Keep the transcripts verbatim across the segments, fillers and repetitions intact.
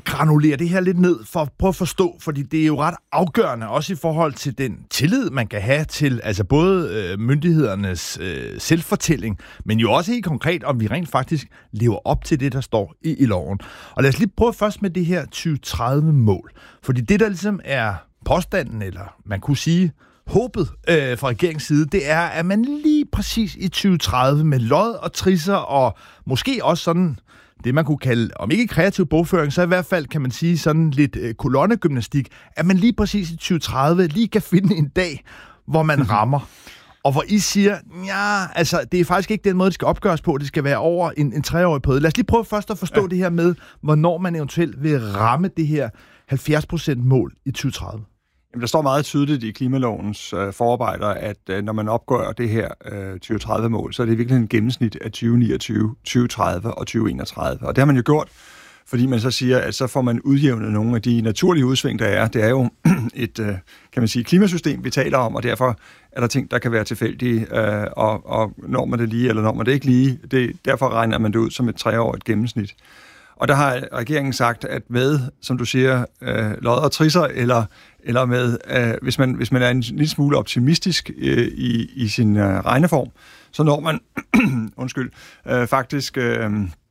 granulere det her lidt ned for at prøve at forstå, fordi det er jo ret afgørende, også i forhold til den tillid, man kan have til altså både øh, myndighedernes øh, selvfortælling, men jo også helt konkret, om vi rent faktisk lever op til det, der står i, i loven. Og lad os lige prøve først med det her tyve tredive-mål, fordi det, der ligesom er påstanden, eller man kunne sige håbet øh, fra regeringens side, det er, at man lige præcis i tyve tredive med lod og trisser, og måske også sådan det, man kunne kalde, om ikke kreativ bogføring, så i hvert fald kan man sige sådan lidt øh, kolonnegymnastik, at man lige præcis i tyve tredive lige kan finde en dag, hvor man rammer. Og hvor I siger, ja, altså, det er faktisk ikke den måde, det skal opgøres på. Det skal være over en, en treårig periode. Lad os lige prøve først at forstå ja. det her med, hvornår man eventuelt vil ramme det her halvfjerds procent mål i tyve tredive. Jamen, der står meget tydeligt i klimalovens øh, forarbejder, at øh, når man opgør det her øh, tyve tredive-mål, så er det virkelig en gennemsnit af tyve niogtyve, tyve tredive og tyve enogtredive. Og det har man jo gjort, fordi man så siger, at så får man udjævnet nogle af de naturlige udsving, der er. Det er jo et, øh, kan man sige, klimasystem, vi taler om, og derfor er der ting, der kan være tilfældige, øh, og, og når man det lige, eller når man det ikke lige, det, derfor regner man det ud som et treårigt gennemsnit. Og der har regeringen sagt, at med, som du siger, øh, lod og trisser, eller, eller med, øh, hvis, man, hvis man er en lille smule optimistisk øh, i, i sin øh, regneform, så når man, undskyld, øh, faktisk øh,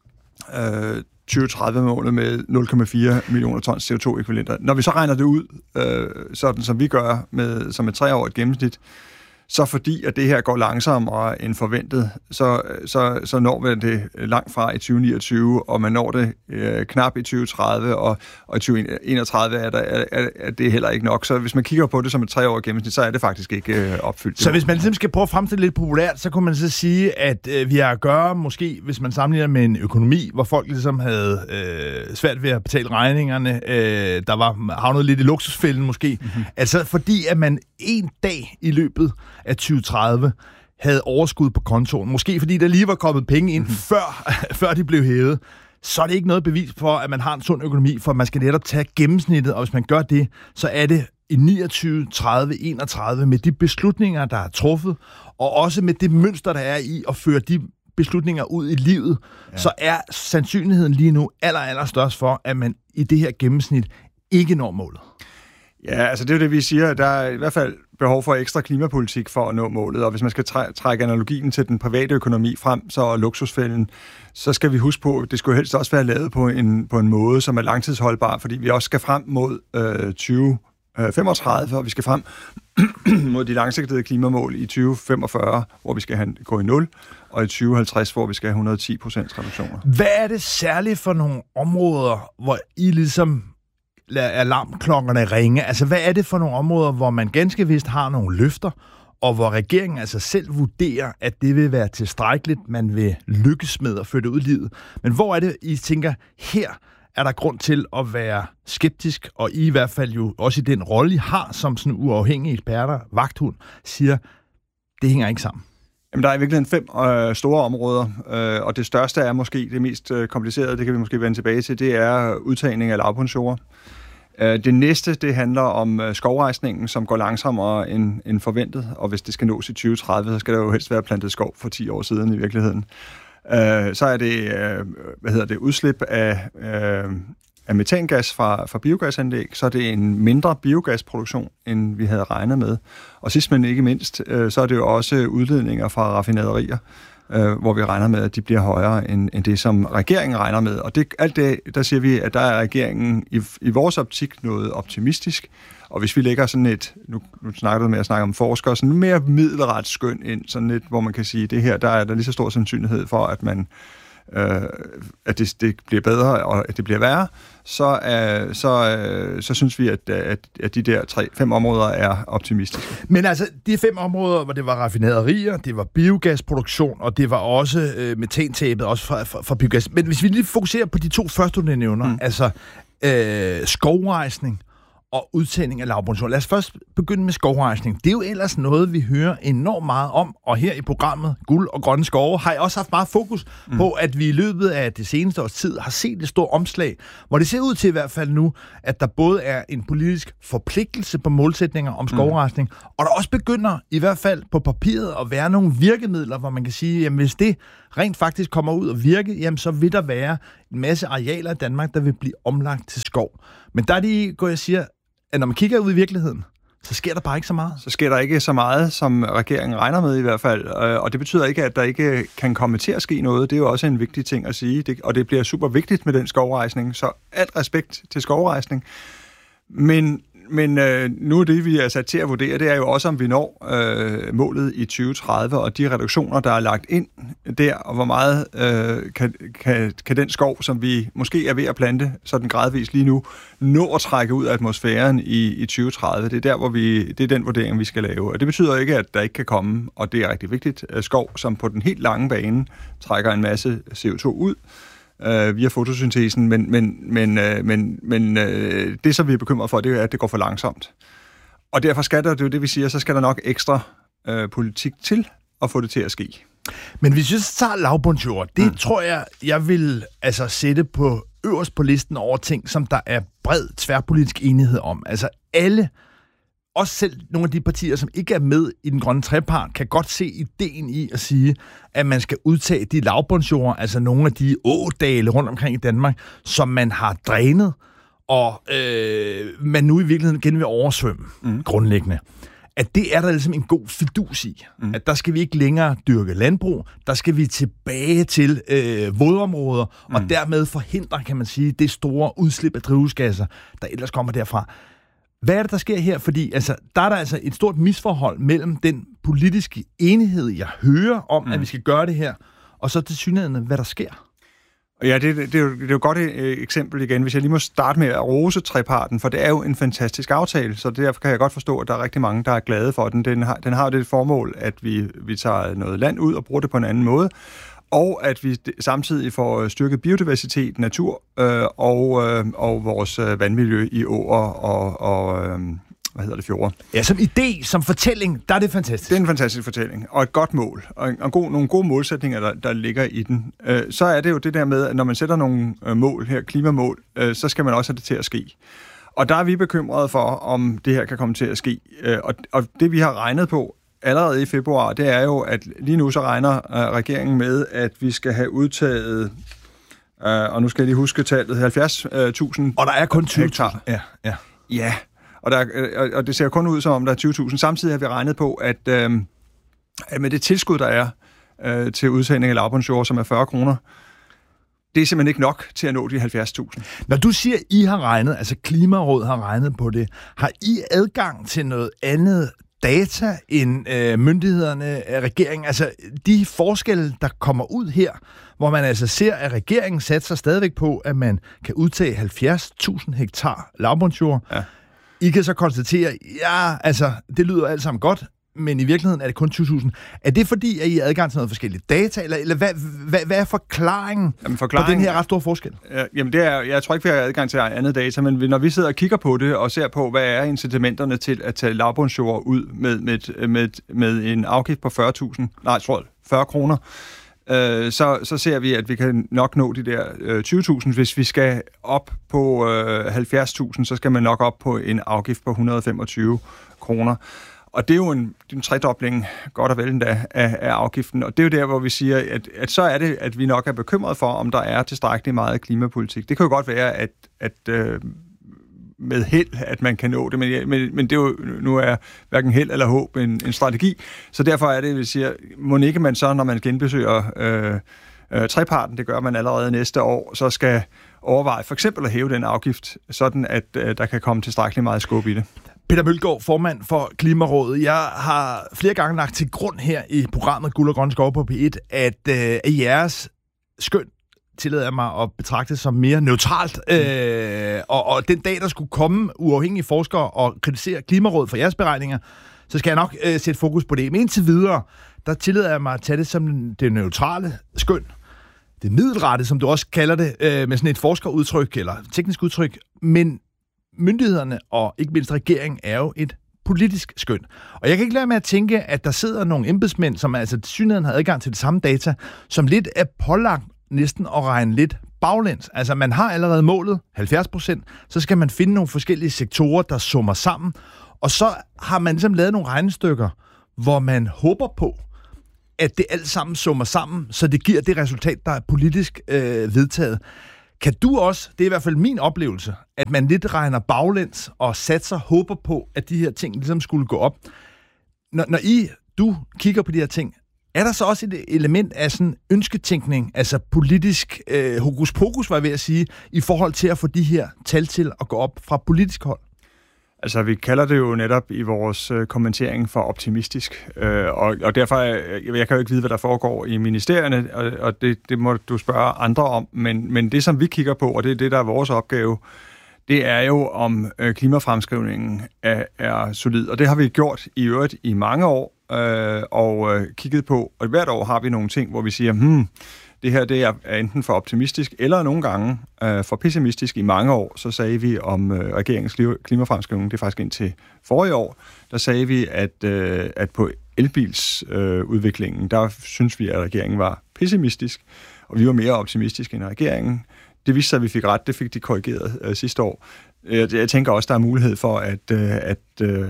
øh, tyve tredive-målet med nul komma fire millioner tons C O to ekvivalenter. Når vi så regner det ud, øh, sådan som vi gør med, som et treårigt gennemsnit, så fordi at det her går langsommere end forventet, så, så, så når vi det langt fra i tyve niogtyve, og man når det øh, knap i tyve tredive, og, og i tyve enogtredive er, der, er, er det heller ikke nok. Så hvis man kigger på det som et treårigt gennemsnit, så er det faktisk ikke øh, opfyldt. Så hvis man ligesom skal prøve at fremstille lidt populært, så kunne man så sige, at øh, vi har at gøre, måske hvis man sammenligner med en økonomi, hvor folk ligesom havde øh, svært ved at betale regningerne, øh, der var havnet lidt i luksusfælden måske, mm-hmm. altså fordi at man en dag i løbet af tyve tredive havde overskud på kontoen. Måske fordi der lige var kommet penge ind, mm-hmm. før, før de blev hævet. Så er det ikke noget bevis for, at man har en sund økonomi, for man skal netop tage gennemsnittet, og hvis man gør det, så er det i niogtyve, tredive, enogtredive med de beslutninger, der er truffet, og også med det mønster, der er i at føre de beslutninger ud i livet, ja. så er sandsynligheden lige nu aller, aller størst for, at man i det her gennemsnit ikke når målet. Ja, altså det er jo det, vi siger. Der er i hvert fald behov for ekstra klimapolitik for at nå målet, og hvis man skal træ- trække analogien til den private økonomi frem, så er luksusfælden, så skal vi huske på, at det skulle helst også være lavet på en, på en måde, som er langtidsholdbar, fordi vi også skal frem mod øh, tyve femogtredive, og vi skal frem mod de langsigtede klimamål i tyve femogfyrre, hvor vi skal have, gå i nul, og i tyve halvtreds, hvor vi skal have et hundrede og ti procent reduktioner. Hvad er det særligt for nogle områder, hvor I ligesom lader alarmklokkerne ringe? Altså, hvad er det for nogle områder, hvor man ganske vist har nogle løfter, og hvor regeringen altså selv vurderer, at det vil være tilstrækkeligt, man vil lykkes med at føre det ud i livet? Men hvor er det, I tænker, her er der grund til at være skeptisk, og I i hvert fald jo også i den rolle, I har som sådan uafhængige eksperter, vagthund, siger, det hænger ikke sammen? Jamen, der er i virkeligheden fem øh, store områder, øh, og det største er måske det mest øh, komplicerede, det kan vi måske vende tilbage til, det er udtagning af lavbundsjorder. Øh, det næste, det handler om øh, skovrejsningen, som går langsommere end, end forventet, og hvis det skal nås i tyve tredive, så skal der jo helst være plantet skov for ti år siden i virkeligheden. Øh, så er det, øh, hvad hedder det, udslip af, øh, af metangas fra, fra biogasanlæg, så er det en mindre biogasproduktion, end vi havde regnet med. Og sidst men ikke mindst, øh, så er det jo også udledninger fra raffinaderier, øh, hvor vi regner med, at de bliver højere end, end det, som regeringen regner med. Og det, alt det, der siger vi, at der er regeringen i, i vores optik noget optimistisk. Og hvis vi lægger sådan et, nu, nu snakker du med at snakke om forskere, sådan mere middelret skøn ind, sådan lidt, hvor man kan sige, det her, der er der lige så stor sandsynlighed for, at man øh, at det, det bliver bedre, og at det bliver værre, så, øh, så, øh, så synes vi, at, at, at de der tre, fem områder er optimistiske. Men altså, de fem områder, hvor det var raffinaderier, det var biogasproduktion, og det var også øh, metantabet, også fra, fra, fra biogas. Men hvis vi lige fokuserer på de to første, du nævner, mm. altså øh, skovrejsning og udtagning af lavbundsjord. Lad os først begynde med skovrejsning. Det er jo ellers noget, vi hører enormt meget om, og her i programmet Guld og Grønne Skove har jeg også haft meget fokus mm. på, at vi i løbet af det seneste års tid har set et stort omslag, hvor det ser ud til i hvert fald nu, at der både er en politisk forpligtelse på målsætninger om skovrejsning, mm. og der også begynder i hvert fald på papiret at være nogle virkemidler, hvor man kan sige, jamen hvis det rent faktisk kommer ud og virke, jamen så vil der være en masse arealer i Danmark, der vil blive omlagt til skov. Men der er det, går jeg siger, at når man kigger ud i virkeligheden, så sker der bare ikke så meget. Så sker der ikke så meget, som regeringen regner med i hvert fald. Og det betyder ikke, at der ikke kan komme til at ske noget. Det er jo også en vigtig ting at sige. Og det bliver super vigtigt med den skovrejsning. Så alt respekt til skovrejsning. Men, men øh, nu er det, vi er sat til at vurdere, det er jo også, om vi når øh, målet i tyve tredive, og de reduktioner, der er lagt ind der, og hvor meget øh, kan, kan, kan den skov, som vi måske er ved at plante sådan gradvist lige nu, nå at trække ud af atmosfæren i, i tyve tredive. Det er der, hvor vi, det er den vurdering, vi skal lave. Og det betyder ikke, at der ikke kan komme, og det er rigtig vigtigt, skov, som på den helt lange bane trækker en masse C O to ud, Uh, via fotosyntesen, men, men, men, uh, men, men uh, det, som vi er bekymret for, det er, at det går for langsomt. Og derfor skal der, det er jo det, vi siger, så skal der nok ekstra uh, politik til at få det til at ske. Men hvis vi så tager lavbundsjord, det mm. tror jeg, jeg vil altså sætte på øverst på listen over ting, som der er bred tværpolitisk enighed om. Altså alle, også selv nogle af de partier, som ikke er med i den grønne trepart, kan godt se ideen i at sige, at man skal udtage de lavbundsjorder, altså nogle af de ådale rundt omkring i Danmark, som man har drænet, og øh, man nu i virkeligheden igen vil oversvømme mm. grundlæggende. At det er der ligesom en god fidus i. Mm. At der skal vi ikke længere dyrke landbrug, der skal vi tilbage til øh, vådområder, mm. og dermed forhindre, kan man sige, det store udslip af drivhusgasser, der ellers kommer derfra. Hvad er det, der sker her? Fordi altså, der er der altså et stort misforhold mellem den politiske enighed, jeg hører om, mm. at vi skal gøre det her, og så til synligheden, hvad der sker. Ja, det, det, det, er jo, det er jo et godt eksempel igen, hvis jeg lige må starte med at rose treparten, for det er jo en fantastisk aftale, så derfor kan jeg godt forstå, at der er rigtig mange, der er glade for den. Den har, den har jo det formål, at vi, vi tager noget land ud og bruger det på en anden måde, og at vi samtidig får styrket biodiversitet, natur øh, og, øh, og vores vandmiljø i åer og, og øh, hvad hedder det, fjorde. Ja, som idé, som fortælling, der er det fantastisk. Det er en fantastisk fortælling, og et godt mål, og, en, og god, nogle gode målsætninger, der, der ligger i den. Øh, så er det jo det der med, at når man sætter nogle øh, mål her, klimamål, øh, så skal man også have det til at ske. Og der er vi bekymrede for, om det her kan komme til at ske. Øh, og, og det vi har regnet på, allerede i februar, det er jo, at lige nu så regner uh, regeringen med, at vi skal have udtaget, uh, og nu skal jeg lige huske tallet, halvfjerds tusind. Og der er kun tyve hektar. Ja, ja. Ja, og, der, uh, og det ser kun ud som om, der er tyve tusind. Samtidig har vi regnet på, at, uh, at med det tilskud, der er uh, til udtagning af lavbundsjord, som er fyrre kroner, det er simpelthen ikke nok til at nå de halvfjerds tusind. Når du siger, I har regnet, altså Klimarådet har regnet på det, har I adgang til noget andet data end øh, myndighederne, regeringen, altså de forskelle, der kommer ud her, hvor man altså ser, at regeringen satser stadigvæk på, at man kan udtage halvfjerds tusind hektar lavbundsjord. Ja. I kan så konstatere, ja, altså, det lyder alt sammen godt, men i virkeligheden er det kun tyve tusind. Er det fordi, at I har adgang til noget forskellige data, eller, eller hvad, hvad, hvad er forklaringen, jamen, forklaringen på den her ret store forskel? Ja, jamen, det er, jeg tror ikke, vi har adgang til andet data, men når vi sidder og kigger på det, og ser på, hvad er incitamenterne til at tage lavbundsjord ud med, med, med, med en afgift på fyrre tusind, nej, jeg tror fyrre kroner, øh, så, så ser vi, at vi kan nok nå de der øh, tyve tusind. Hvis vi skal op på øh, halvfjerds tusind, så skal man nok op på en afgift på et hundrede og femogtyve kroner. Og det er jo en, en tredobling, godt og vel endda, af, af afgiften. Og det er jo der, hvor vi siger, at, at så er det, at vi nok er bekymret for, om der er tilstrækkeligt meget klimapolitik. Det kan jo godt være, at, at øh, med held, at man kan nå det, men, men, men det er jo, nu er hverken held eller håb en, en strategi. Så derfor er det, at vi siger, må ikke man så, når man genbesøger øh, øh, treparten, det gør man allerede næste år, så skal overveje for eksempel at hæve den afgift, sådan at øh, der kan komme tilstrækkeligt meget skub i det. Peter Mølgaard, formand for Klimarådet. Jeg har flere gange lagt til grund her i programmet Guld og Grønne Skove på P et, at øh, jeres skøn tillader jeg mig at betragte som mere neutralt. Mm. Øh, og, og den dag, der skulle komme uafhængige forskere og kritisere Klimarådet for jeres beregninger, så skal jeg nok øh, sætte fokus på det. Men indtil videre, der tillader jeg mig at tage det som det neutrale skøn. Det middelrette, som du også kalder det, øh, med sådan et forskerudtryk eller teknisk udtryk. Men myndighederne og ikke mindst regeringen er jo et politisk skøn. Og jeg kan ikke lade med at tænke, at der sidder nogle embedsmænd, som altså til synligheden har adgang til det samme data, som lidt er pålagt næsten at regne lidt baglæns. Altså man har allerede målet halvfjerds procent, så skal man finde nogle forskellige sektorer, der summer sammen, og så har man ligesom lavet nogle regnestykker, hvor man håber på, at det alt sammen summer sammen, så det giver det resultat, der er politisk øh, vedtaget. Kan du også, det er i hvert fald min oplevelse, at man lidt regner baglæns og satser, håber på, at de her ting ligesom skulle gå op. Når, når I, du kigger på de her ting, er der så også et element af sådan ønsketænkning, altså politisk øh, hokus pokus, var jeg ved at sige, i forhold til at få de her tal til at gå op fra politisk hold? Altså, vi kalder det jo netop i vores øh, kommentering for optimistisk, øh, og, og derfor, øh, jeg kan jo ikke vide, hvad der foregår i ministerierne, og, og det, det må du spørge andre om, men, men det, som vi kigger på, og det er det, der er vores opgave, det er jo, om øh, klimafremskrivningen er, er solid, og det har vi gjort i øvrigt i mange år, øh, og øh, kigget på, og hvert år har vi nogle ting, hvor vi siger, hmm, det her det er enten for optimistisk, eller nogle gange øh, for pessimistisk. I mange år, så sagde vi om øh, regeringens klimafremskrivning, det er faktisk indtil forrige år, der sagde vi, at, øh, at på elbilsudviklingen, øh, der synes vi, at regeringen var pessimistisk, og vi var mere optimistiske end regeringen. Det viste sig, at vi fik ret, det fik de korrigeret øh, sidste år. Jeg, jeg tænker også, der er mulighed for, at, øh, at, øh,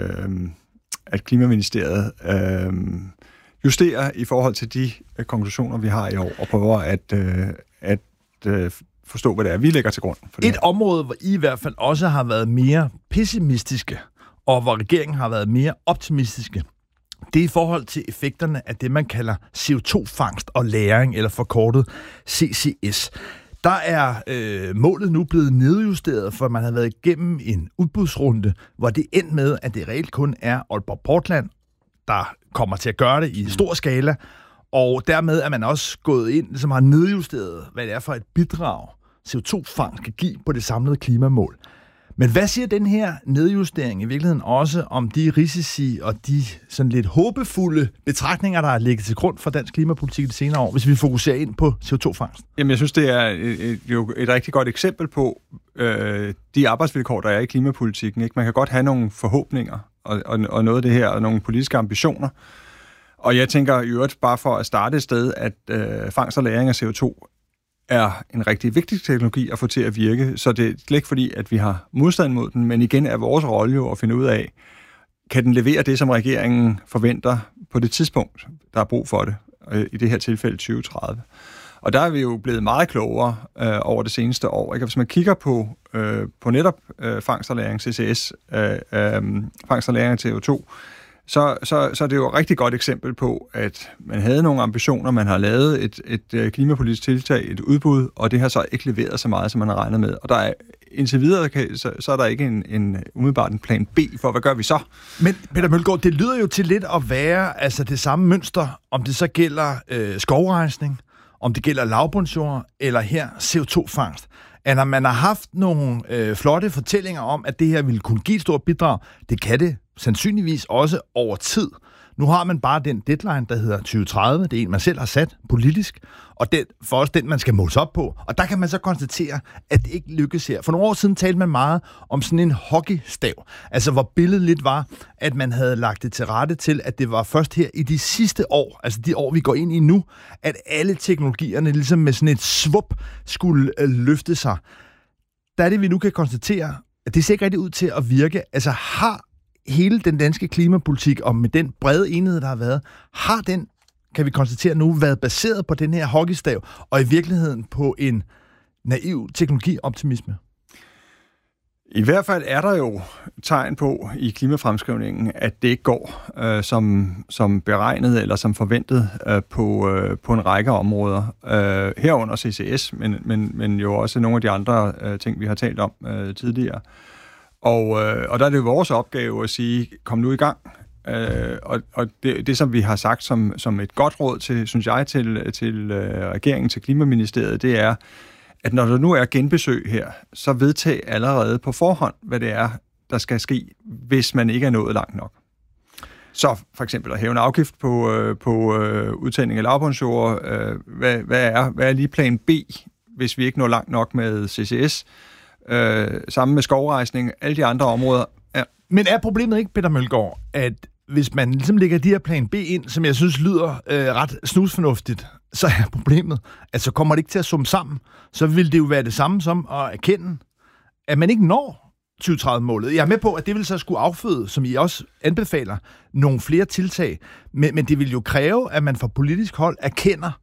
at Klimaministeriet øh, justerer i forhold til de øh, konklusioner, vi har i år, og prøver at, øh, at øh, forstå, hvad det er, vi lægger til grund for det. Et område, hvor I i hvert fald også har været mere pessimistiske, og hvor regeringen har været mere optimistiske, det er i forhold til effekterne af det, man kalder C O to fangst og lagring, eller forkortet C C S. Der er øh, målet nu blevet nedjusteret, for man har været igennem en udbudsrunde, hvor det endte med, at det reelt kun er Aalborg Portland, der kommer til at gøre det i stor skala, og dermed er man også gået ind, som har nedjusteret, hvad det er for et bidrag, C O to fangst skal give på det samlede klimamål. Men hvad siger den her nedjustering i virkeligheden også om de risici og de sådan lidt håbefulde betragtninger, der er ligget til grund for dansk klimapolitik i de senere år, hvis vi fokuserer ind på C O to fangst? Jamen, jeg synes, det er et, jo et rigtig godt eksempel på øh, de arbejdsvilkår, der er i klimapolitikken. Ikke? Man kan godt have nogle forhåbninger og, og, og noget af det her, og nogle politiske ambitioner. Og jeg tænker i øvrigt bare for at starte et sted, at øh, fangst og lagring af C O to er en rigtig vigtig teknologi at få til at virke, så det er slet ikke fordi, at vi har modstand mod den, men igen er vores rolle jo at finde ud af, kan den levere det, som regeringen forventer på det tidspunkt, der er brug for det, i det her tilfælde tyve tredive. Og der er vi jo blevet meget klogere øh, over det seneste år. Ikke? Hvis man kigger på, øh, på netop øh, fangst og lagring, C C S, øh, øh, fangst og lagring af C O to, Så, så, så er det jo et rigtig godt eksempel på, at man havde nogle ambitioner, man har lavet et, et klimapolitisk tiltag, et udbud, og det har så ikke leveret så meget, som man har regnet med. Og der er indtil videre, så, så er der ikke en, en umiddelbart en plan B for, hvad gør vi så? Men Peter Mølgaard, det lyder jo til lidt at være altså det samme mønster, om det så gælder øh, skovrejsning, om det gælder lavbundsjord, eller her C O to fangst. At når man har haft nogle øh, flotte fortællinger om, at det her ville kunne give et stort bidrag, det kan det sandsynligvis også over tid. Nu har man bare den deadline, der hedder tyve tredive. Det er en, man selv har sat politisk, og den, for os den, man skal måles op på. Og der kan man så konstatere, at det ikke lykkes her. For nogle år siden talte man meget om sådan en hockeystav. Altså, hvor billedet lidt var, at man havde lagt det til rette til, at det var først her i de sidste år, altså de år, vi går ind i nu, at alle teknologierne ligesom med sådan et svup skulle øh, løfte sig. Der er det, vi nu kan konstatere, at det ser ikke rigtig ud til at virke. Altså, har hele den danske klimapolitik, og med den brede enighed, der har været, har den, kan vi konstatere nu, været baseret på den her hockeystav, og i virkeligheden på en naiv teknologioptimisme? I hvert fald er der jo tegn på i klimafremskrivningen, at det ikke går øh, som, som beregnet eller som forventet øh, på, øh, på en række områder. Øh, herunder C C S, men, men, men jo også nogle af de andre øh, ting, vi har talt om øh, tidligere. Og, øh, og der er det jo vores opgave at sige, kom nu i gang. Øh, og og det, det, som vi har sagt som, som et godt råd til, synes jeg, til, til øh, regeringen, til Klimaministeriet, det er, at når der nu er genbesøg her, så vedtag allerede på forhånd, hvad det er, der skal ske, hvis man ikke er nået langt nok. Så for eksempel at hæve en afgift på, øh, på øh, udtagning af lavbundsjord. Øh, hvad, hvad, er, hvad er lige plan B, hvis vi ikke når langt nok med C C S? Øh, sammen med skovrejsning, alle de andre områder. Ja. Men er problemet ikke, Peter Mølgaard, at hvis man ligesom lægger de her plan B ind, som jeg synes lyder øh, ret snusfornuftigt, så er problemet, at så kommer det ikke til at summe sammen. Så vil det jo være det samme som at erkende, at man ikke når tyve tredive-målet. Jeg er med på, at det vil så skulle afføde, som I også anbefaler, nogle flere tiltag, men, men det vil jo kræve, at man fra politisk hold erkender,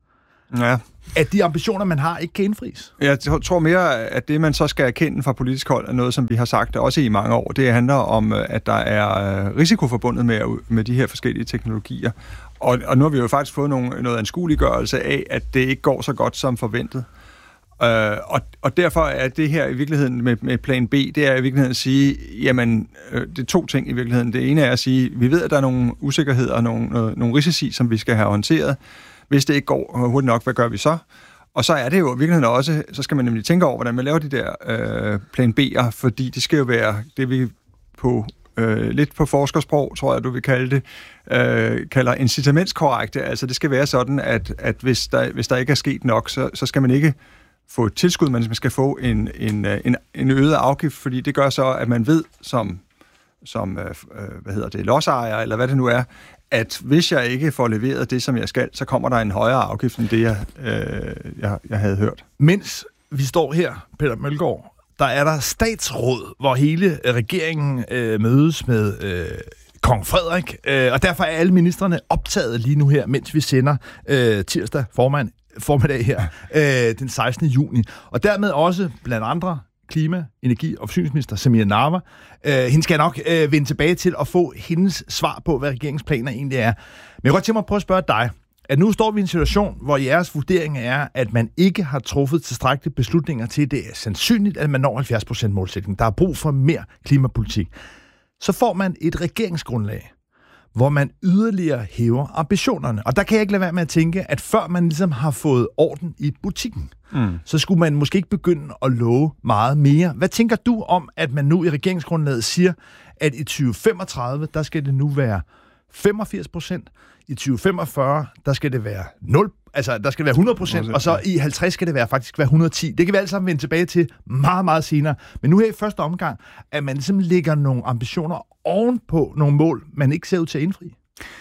Ja. at de ambitioner, man har, ikke kan indfries? Jeg tror mere, at det, man så skal erkende fra politisk hold, er noget, som vi har sagt også i mange år. Det handler om, at der er risiko forbundet med, med de her forskellige teknologier. Og, og nu har vi jo faktisk fået nogle, noget anskueliggørelse af, at det ikke går så godt som forventet. Uh, og, og derfor er det her i virkeligheden med, med plan B, det er i virkeligheden at sige, jamen, øh, det er to ting i virkeligheden. Det ene er at sige, vi ved, at der er nogle usikkerheder og nogle, øh, nogle risici, som vi skal have håndteret. Hvis det ikke går hurtigt nok, hvad gør vi så? Og så er det jo i virkeligheden også, så skal man nemlig tænke over, hvordan man laver de der øh, plan B'er, fordi det skal jo være det, vi på øh, lidt på forskersprog, tror jeg, du vil kalde det, øh, kalder incitamentskorrekte. Altså det skal være sådan, at, at hvis, der, hvis der ikke er sket nok, så, så skal man ikke få et tilskud, men man skal få en, en, en, en øget afgift, fordi det gør så, at man ved som, som øh, hvad hedder det, lodsejer, eller hvad det nu er, at hvis jeg ikke får leveret det, som jeg skal, så kommer der en højere afgift, end det, jeg, øh, jeg, jeg havde hørt. Mens vi står her, Peter Mølgaard, der er der statsråd, hvor hele regeringen øh, mødes med øh, kong Frederik, øh, og derfor er alle ministerne optaget lige nu her, mens vi sender øh, tirsdag formand, formiddag her, øh, den sekstende juni. Og dermed også blandt andre klima-, energi- og forsyningsminister Samira Nawa. Øh, hende skal jeg nok øh, vende tilbage til at få hendes svar på, hvad regeringsplaner egentlig er. Men jeg kan godt tænke mig at prøve at spørge dig, at nu står vi i en situation, hvor jeres vurdering er, at man ikke har truffet tilstrækkelige beslutninger til, det er sandsynligt, at man når halvfjerds procent målsætning. Der er brug for mere klimapolitik. Så får man et regeringsgrundlag, hvor man yderligere hæver ambitionerne. Og der kan jeg ikke lade være med at tænke, at før man ligesom har fået orden i butikken, mm. så skulle man måske ikke begynde at love meget mere. Hvad tænker du om, at man nu i regeringsgrundlaget siger, at i tyve femogtredive, der skal det nu være femogfirs procent, i tyve femogfyrre, der skal det være nul, altså der skal det være hundrede procent, og så i halvtreds skal det være faktisk være et hundrede og ti. Det kan vi alle sammen vende tilbage til meget, meget senere. Men nu her i første omgang, at man ligesom lægger nogle ambitioner ovenpå nogle mål, man ikke ser ud til at indfri.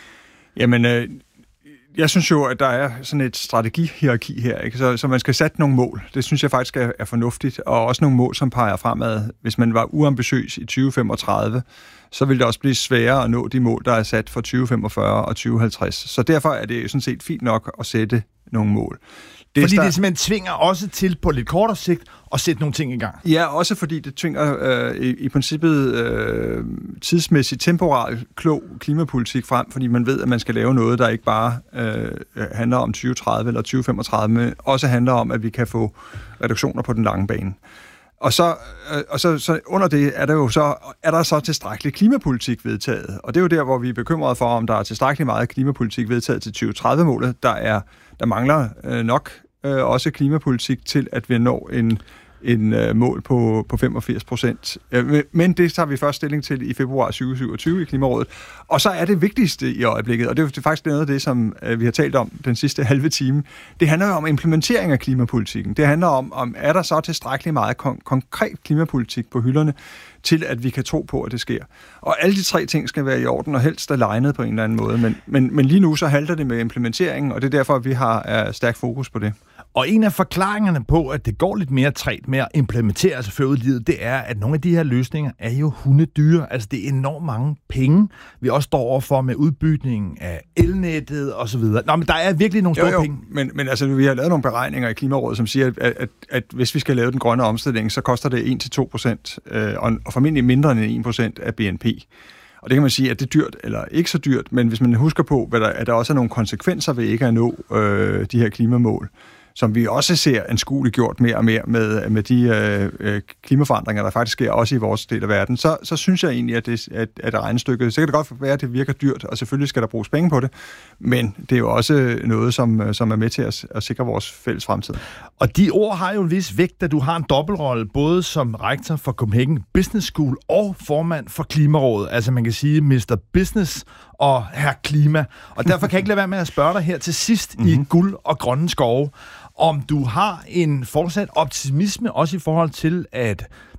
Jamen, øh, jeg synes jo, at der er sådan et strategihierarki her, ikke? Så, så man skal sætte nogle mål. Det synes jeg faktisk er, er fornuftigt, og også nogle mål, som peger fremad. Hvis man var uambitiøs i tyve femogtredive, så vil det også blive sværere at nå de mål, der er sat for tyve femogfyrre og tyve halvtreds. Så derfor er det sådan set fint nok at sætte nogle mål. Det fordi der... det simpelthen tvinger også til på lidt kortere sigt at sætte nogle ting i gang. Ja, også fordi det tvinger øh, i, i princippet øh, tidsmæssigt temporal klog klimapolitik frem, fordi man ved, at man skal lave noget, der ikke bare øh, handler om tyve tredive eller tyve femogtredive, men også handler om, at vi kan få reduktioner på den lange bane. Og så, øh, og så, så under det er der jo så er der så tilstrækkelig klimapolitik vedtaget. Og det er jo der, hvor vi er bekymrede for, om der er tilstrækkelig meget klimapolitik vedtaget til tyve tredive-målet. Der er der mangler øh, nok øh, også klimapolitik til, at vi når en en øh, mål på, på femogfirs procent. Øh, men det tager vi først stilling til i februar tyve syvogtyve i Klimarådet. Og så er det vigtigste i øjeblikket, og det er jo faktisk noget af det, som øh, vi har talt om den sidste halve time, det handler jo om implementering af klimapolitikken. Det handler om, om er der så tilstrækkeligt meget kon- konkret klimapolitik på hylderne, til at vi kan tro på, at det sker. Og alle de tre ting skal være i orden, og helst alignet på en eller anden måde. Men, men, men lige nu så halter det med implementeringen, og det er derfor, at vi har er stærk fokus på det. Og en af forklaringerne på, at det går lidt mere trægt med at implementere altså før ud i livet, det er, at nogle af de her løsninger er jo hundedyre. Altså det er enormt mange penge, vi også står overfor med udbygningen af elnettet og så videre. Nå, men der er virkelig nogle store jo, jo. penge. Men, men altså, vi har lavet nogle beregninger i Klimarådet, som siger, at, at, at, at hvis vi skal lave den grønne omstilling, så koster det en til to procent, øh, og, og formentlig mindre end en procent af B N P. Og det kan man sige, at det er dyrt eller ikke så dyrt, men hvis man husker på, hvad der, at der også er nogle konsekvenser ved ikke at nå øh, de her klimamål, som vi også ser anskueligt gjort mere og mere med, med de øh, klimaforandringer, der faktisk sker også i vores del af verden, så, så synes jeg egentlig, at det at, at regnestykket, så kan det godt være, at det virker dyrt, og selvfølgelig skal der bruges penge på det, men det er jo også noget, som, som er med til at, at sikre vores fælles fremtid. Og de ord har jo en vis vægt, da du har en dobbeltrolle, både som rektor for Copenhagen Business School og formand for Klimarådet. Altså man kan sige mister Business og herr Klima. Og derfor kan jeg ikke lade være med at spørge dig her til sidst mm-hmm. i Guld og Grønne Skove, om du har en fortsat optimisme også i forhold til, at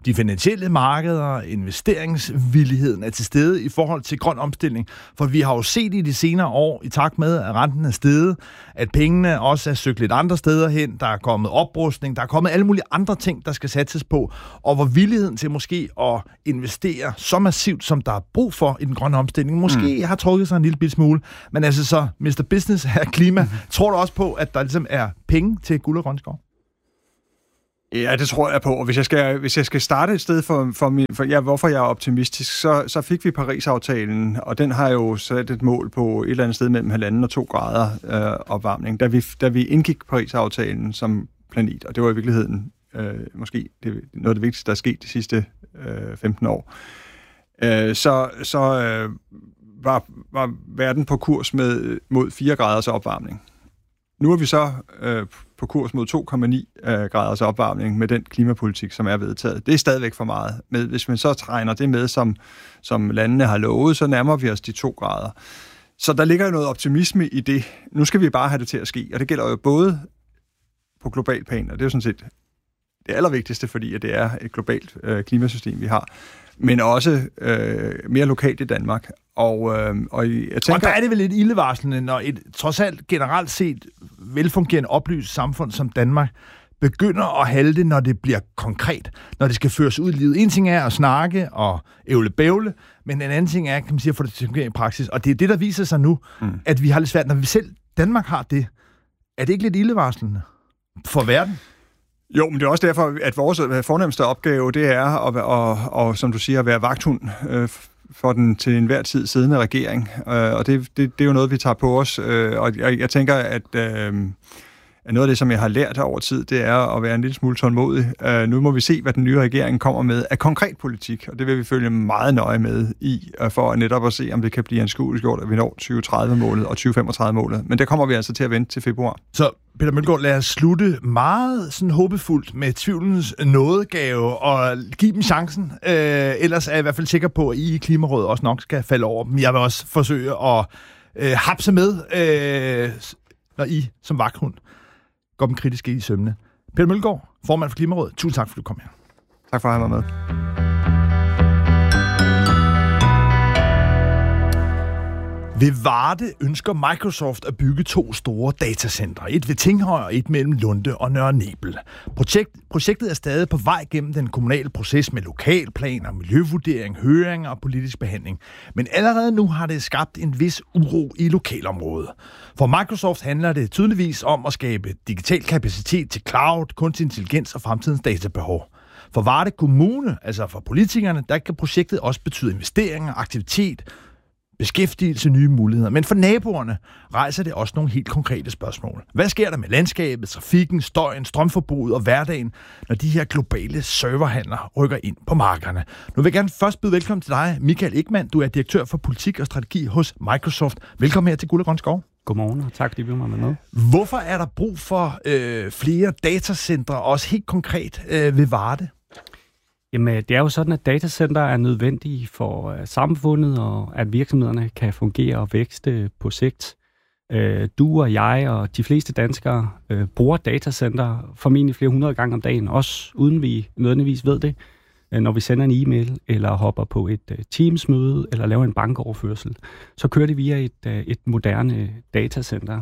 de finansielle markeder, investeringsvilligheden er til stede i forhold til grøn omstilling. For vi har jo set i de senere år, i takt med, at renten er steget, at pengene også er søgt lidt andre steder hen. Der er kommet oprustning, der er kommet alle mulige andre ting, der skal satses på. Og hvor villigheden til måske at investere så massivt, som der er brug for i den grønne omstilling, måske mm. har trukket sig en lille smule. Men altså så, mister Business her klima, mm. tror du også på, at der ligesom er penge til guld og grøn skov? Ja, det tror jeg på. Og hvis jeg skal, hvis jeg skal starte et sted for, for, min, for ja, hvorfor jeg er optimistisk, så, så fik vi Paris-aftalen, og den har jo sat et mål på et eller andet sted mellem halvanden og to grader øh, opvarmning. Da vi, da vi indgik Paris-aftalen som planet, og det var i virkeligheden øh, måske det, noget af det vigtigste, der er sket de sidste øh, femten år, øh, så, så øh, var, var verden på kurs med, mod fire graders opvarmning. Nu er vi så øh, på kurs mod to komma ni øh, graders opvarmning med den klimapolitik, som er vedtaget. Det er stadigvæk for meget. Men hvis man så regner det med, som, som landene har lovet, så nærmer vi os de to grader. Så der ligger jo noget optimisme i det. Nu skal vi bare have det til at ske, og det gælder jo både på global plan, og det er jo sådan set det allervigtigste, fordi at det er et globalt øh, klimasystem, vi har, men også øh, mere lokalt i Danmark. Og, øh, og, jeg tænker, og der er det vel lidt ildevarslende, når et trods alt generelt set velfungerende oplyst samfund som Danmark begynder at halte, når det bliver konkret, når det skal føres ud i livet. En ting er at snakke og ævle-bævle, men en anden ting er, kan man sige, at få det til at fungere i praksis. Og det er det, der viser sig nu, mm. at vi har lidt svært. Når vi selv, Danmark har det, er det ikke lidt ildevarslende for verden? Jo, men det er også derfor, at vores fornemmeste opgave, det er at, og, og, som du siger, at være vagthund øh, for den til enhver tid siddende regering. Øh, og det, det, det er jo noget, vi tager på os. Øh, og jeg, jeg tænker, at, øh, at noget af det, som jeg har lært over tid, det er at være en lille smule tålmodig. Øh, nu må vi se, hvad den nye regering kommer med af konkret politik, og det vil vi følge meget nøje med i, for netop at se, om det kan blive anskueliggjort, at vi når tyve tredive-målet og tyve femogtredive-målet. Men der kommer vi altså til at vente til februar. Så Peter Mølgaard, lad os slutte meget sådan håbefuldt med tvivlens nådegave og give dem chancen. Øh, ellers er jeg i hvert fald sikker på, at I i Klimarådet også nok skal falde over dem. Jeg vil også forsøge at øh, hapse med, øh, når I som vagthund går dem kritiske i sømne. Peter Mølgaard, formand for Klimarådet, tusind tak, for at du kom her. Tak for at have mig med. Ved Varde ønsker Microsoft at bygge to store datacentre. Et ved Tinghøj og et mellem Lunde og Nørre Nebel. Projekt, projektet er stadig på vej gennem den kommunale proces med lokalplaner, miljøvurdering, høringer og politisk behandling. Men allerede nu har det skabt en vis uro i lokalområdet. For Microsoft handler det tydeligvis om at skabe digital kapacitet til cloud, kunstig intelligens og fremtidens databehov. For Varde Kommune, altså for politikerne, der kan projektet også betyde investeringer, aktivitet, beskæftigelse, nye muligheder. Men for naboerne rejser det også nogle helt konkrete spørgsmål. Hvad sker der med landskabet, trafikken, støjen, strømforbruget og hverdagen, når de her globale serverhandler rykker ind på markederne? Nu vil jeg gerne først byde velkommen til dig, Michael Ekman. Du er direktør for politik og strategi hos Microsoft. Velkommen her til Guld og Grøn Skov. Godmorgen, og tak fordi vi var med. Hvorfor er der brug for øh, flere datacentre, også helt konkret øh, ved Varde? Jamen, det er jo sådan, at datacenter er nødvendige for uh, samfundet, og at virksomhederne kan fungere og vækste på sigt. Uh, du og jeg og de fleste danskere uh, bruger datacenter formentlig flere hundrede gange om dagen, også uden vi nødvendigvis ved det, uh, når vi sender en e-mail, eller hopper på et uh, Teams-møde, eller laver en bankoverførsel. Så kører det via et, uh, et moderne datacenter.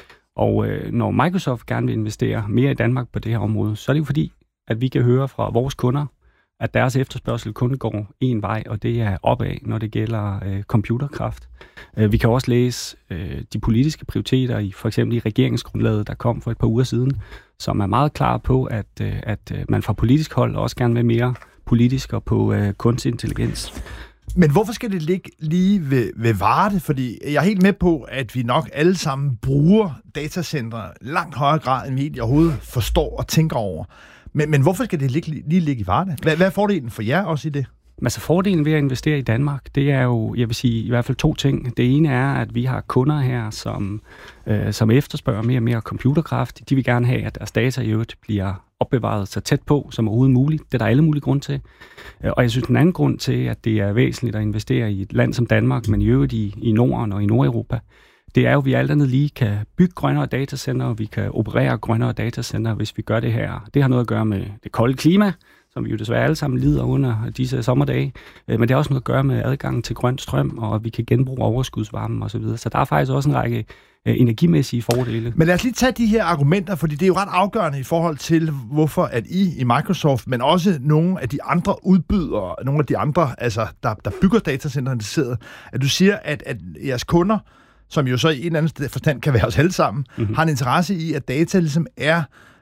Og uh, når Microsoft gerne vil investere mere i Danmark på det her område, så er det jo fordi, at vi kan høre fra vores kunder, at deres efterspørgsel kun går en vej, og det er opad, når det gælder øh, computerkraft. Øh, vi kan også læse øh, de politiske prioriteter, i for eksempel i regeringsgrundlaget, der kom for et par uger siden, som er meget klar på, at, øh, at man fra politisk hold også gerne vil mere politisk og på øh, kunstig intelligens. Men hvorfor skal det ligge lige ved, ved Varde? Fordi jeg er helt med på, at vi nok alle sammen bruger datacentre langt højere grad, end vi overhovedet forstår og tænker over. Men, men hvorfor skal det ligge, lige ligge i Varde? Hvad, hvad er fordelen for jer også i det? Altså fordelen ved at investere i Danmark, det er jo, jeg vil sige, i hvert fald to ting. Det ene er, at vi har kunder her, som, øh, som efterspørger mere og mere computerkraft. De vil gerne have, at deres data i øvrigt bliver opbevaret så tæt på som overhovedet muligt. Det er der alle mulige grunde til. Og jeg synes, den anden grund til, at det er væsentligt at investere i et land som Danmark, men i øvrigt i, i Norden og i Nordeuropa, det er jo, at vi alt andet lige kan bygge grønnere datacenter, og vi kan operere grønnere datacenter, hvis vi gør det her. Det har noget at gøre med det kolde klima, som vi jo desværre alle sammen lider under disse sommerdage. Men det har også noget at gøre med adgangen til grøn strøm, og vi kan genbruge overskudsvarmen osv. Så, så der er faktisk også en række energimæssige fordele. Men lad os lige tage de her argumenter, fordi det er jo ret afgørende i forhold til, hvorfor at I i Microsoft, men også nogle af de andre udbydere, nogle af de andre, altså, der, der bygger datacenter, at du siger, at, at jeres kunder, som jo så i en eller anden forstand kan være os alle sammen, mm-hmm. har en interesse i, at data ligesom er